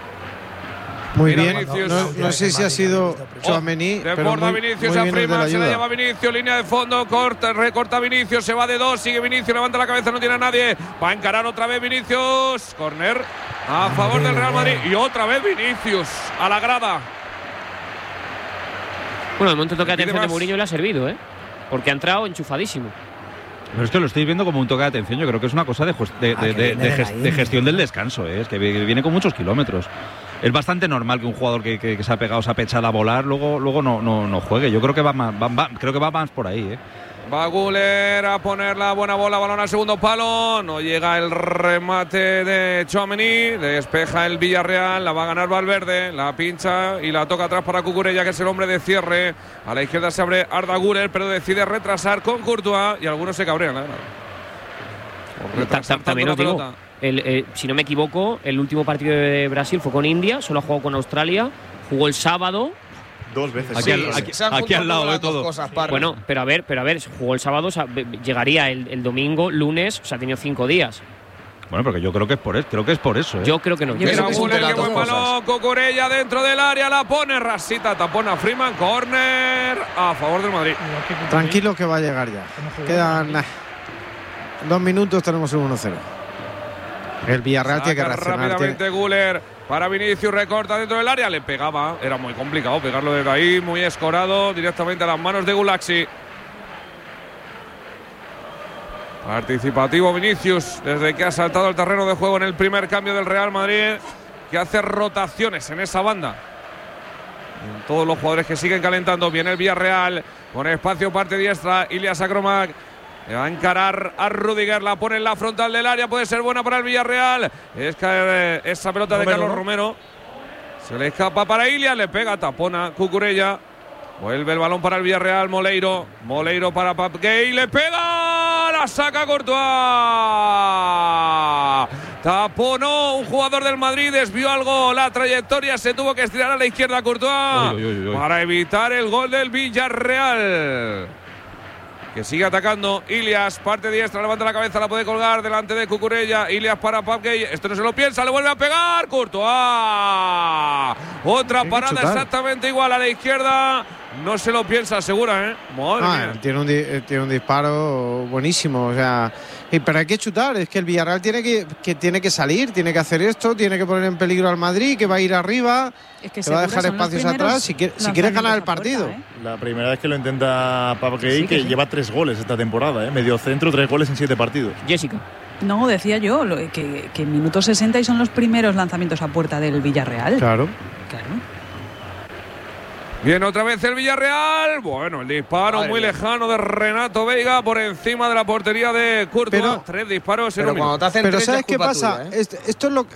Muy Mira bien, Vinicius. no, no, no sé si ha sido Tchouaméni,
oh,
pero muy,
Vinicius
muy
a
bien
Freeman,
de
se la lleva Vinicius, línea de fondo, corta, recorta Vinicius, se va de dos, sigue Vinicius, levanta la cabeza, no tiene a nadie, va a encarar otra vez Vinicius, corner a favor del Real Madrid y otra vez Vinicius a la grada.
Bueno, de momento toque de atención de Mourinho le ha servido, ¿eh? Porque ha entrado enchufadísimo.
Pero es que lo estáis viendo como un toque de atención. Yo creo que es una cosa de, de, de, de, de, gest, de gestión del descanso, ¿eh? Es que viene con muchos kilómetros. Es bastante normal que un jugador que, que, que se ha pegado, se ha pechado a volar, luego, luego no, no, no juegue. Yo creo que va más, va, va, creo que va más por ahí, ¿eh?
Va Güler a poner la buena bola, balón al segundo palo. No llega el remate de Tchouaméni. Despeja el Villarreal, la va a ganar Valverde. La pincha y la toca atrás para Cucurella, que es el hombre de cierre. A la izquierda se abre Arda Güler, pero decide retrasar con Courtois y algunos se cabrean, la verdad.
También os digo, el, eh, si no me equivoco, el último partido de Brasil fue con India, solo ha jugado con Australia. Jugó el sábado.
Dos veces.
Aquí, al, aquí, aquí al lado de todo.
Cosas,
bueno, pero a ver, pero a ver, jugó el sábado, o sea, llegaría el, el domingo, lunes, o sea, ha tenido cinco días.
Bueno, porque yo creo que es por eso, creo que es por eso, ¿eh?
Yo creo que no.
Yo creo que es un
Guller, que buen balón, Cucurella dentro del área, la pone, rasita, tapona Freeman, córner a favor del Madrid.
Tranquilo que va a llegar ya. Quedan nah, dos minutos, tenemos un uno cero. El Villarreal tiene que reaccionar.
Rápidamente
tiene...
Guller para Vinicius, recorta dentro del área, le pegaba, era muy complicado pegarlo desde ahí, muy escorado, directamente a las manos de Gulaxi. Participativo Vinicius, desde que ha saltado al terreno de juego en el primer cambio del Real Madrid, que hace rotaciones en esa banda. Y todos los jugadores que siguen calentando. Viene el Villarreal, con espacio parte diestra, Ilias Akromak. Le va a encarar a Rudiger, la pone en la frontal del área, puede ser buena para el Villarreal. Es que esa pelota Romero, de Carlos ¿no? Romero. Se le escapa para Ilias, le pega, tapona Cucurella. Vuelve el balón para el Villarreal, Moleiro. Moleiro para Pap Gay, le pega, la saca Courtois. Taponó un jugador del Madrid, desvió algo la trayectoria, se tuvo que estirar a la izquierda Courtois uy, uy, uy, uy. para evitar el gol del Villarreal. Que sigue atacando Ilias, parte diestra, levanta la cabeza, la puede colgar delante de Cucurella. Ilias para Papgay, esto no se lo piensa, le vuelve a pegar Courtois. Otra parada exactamente igual a la izquierda. No se lo piensa, segura, ¿eh? Madre
ah,
mía.
Tiene un, tiene un disparo buenísimo, o sea, pero hay que chutar, es que el Villarreal tiene que, que, tiene que salir, tiene que hacer esto, tiene que poner en peligro al Madrid, que va a ir arriba, es que, que va a dejar espacios atrás si quiere, si quiere ganar el partido.
Puerta, ¿eh? La primera vez que lo intenta Pablo Gay, sí, que, que sí. lleva tres goles esta temporada, ¿eh? Medio centro, tres goles en siete partidos.
Jessica.
No, decía yo, que, que en minuto sesenta y son los primeros lanzamientos a puerta del Villarreal.
Claro.
Claro.
Viene otra vez el Villarreal. Bueno, el disparo Madre muy mía. lejano de Renato Veiga por encima de la portería de Courtois. Pero, Tres disparos en
pero
un minuto.
Pero ¿sabes qué pasa? Tuya, ¿eh? Esto es lo,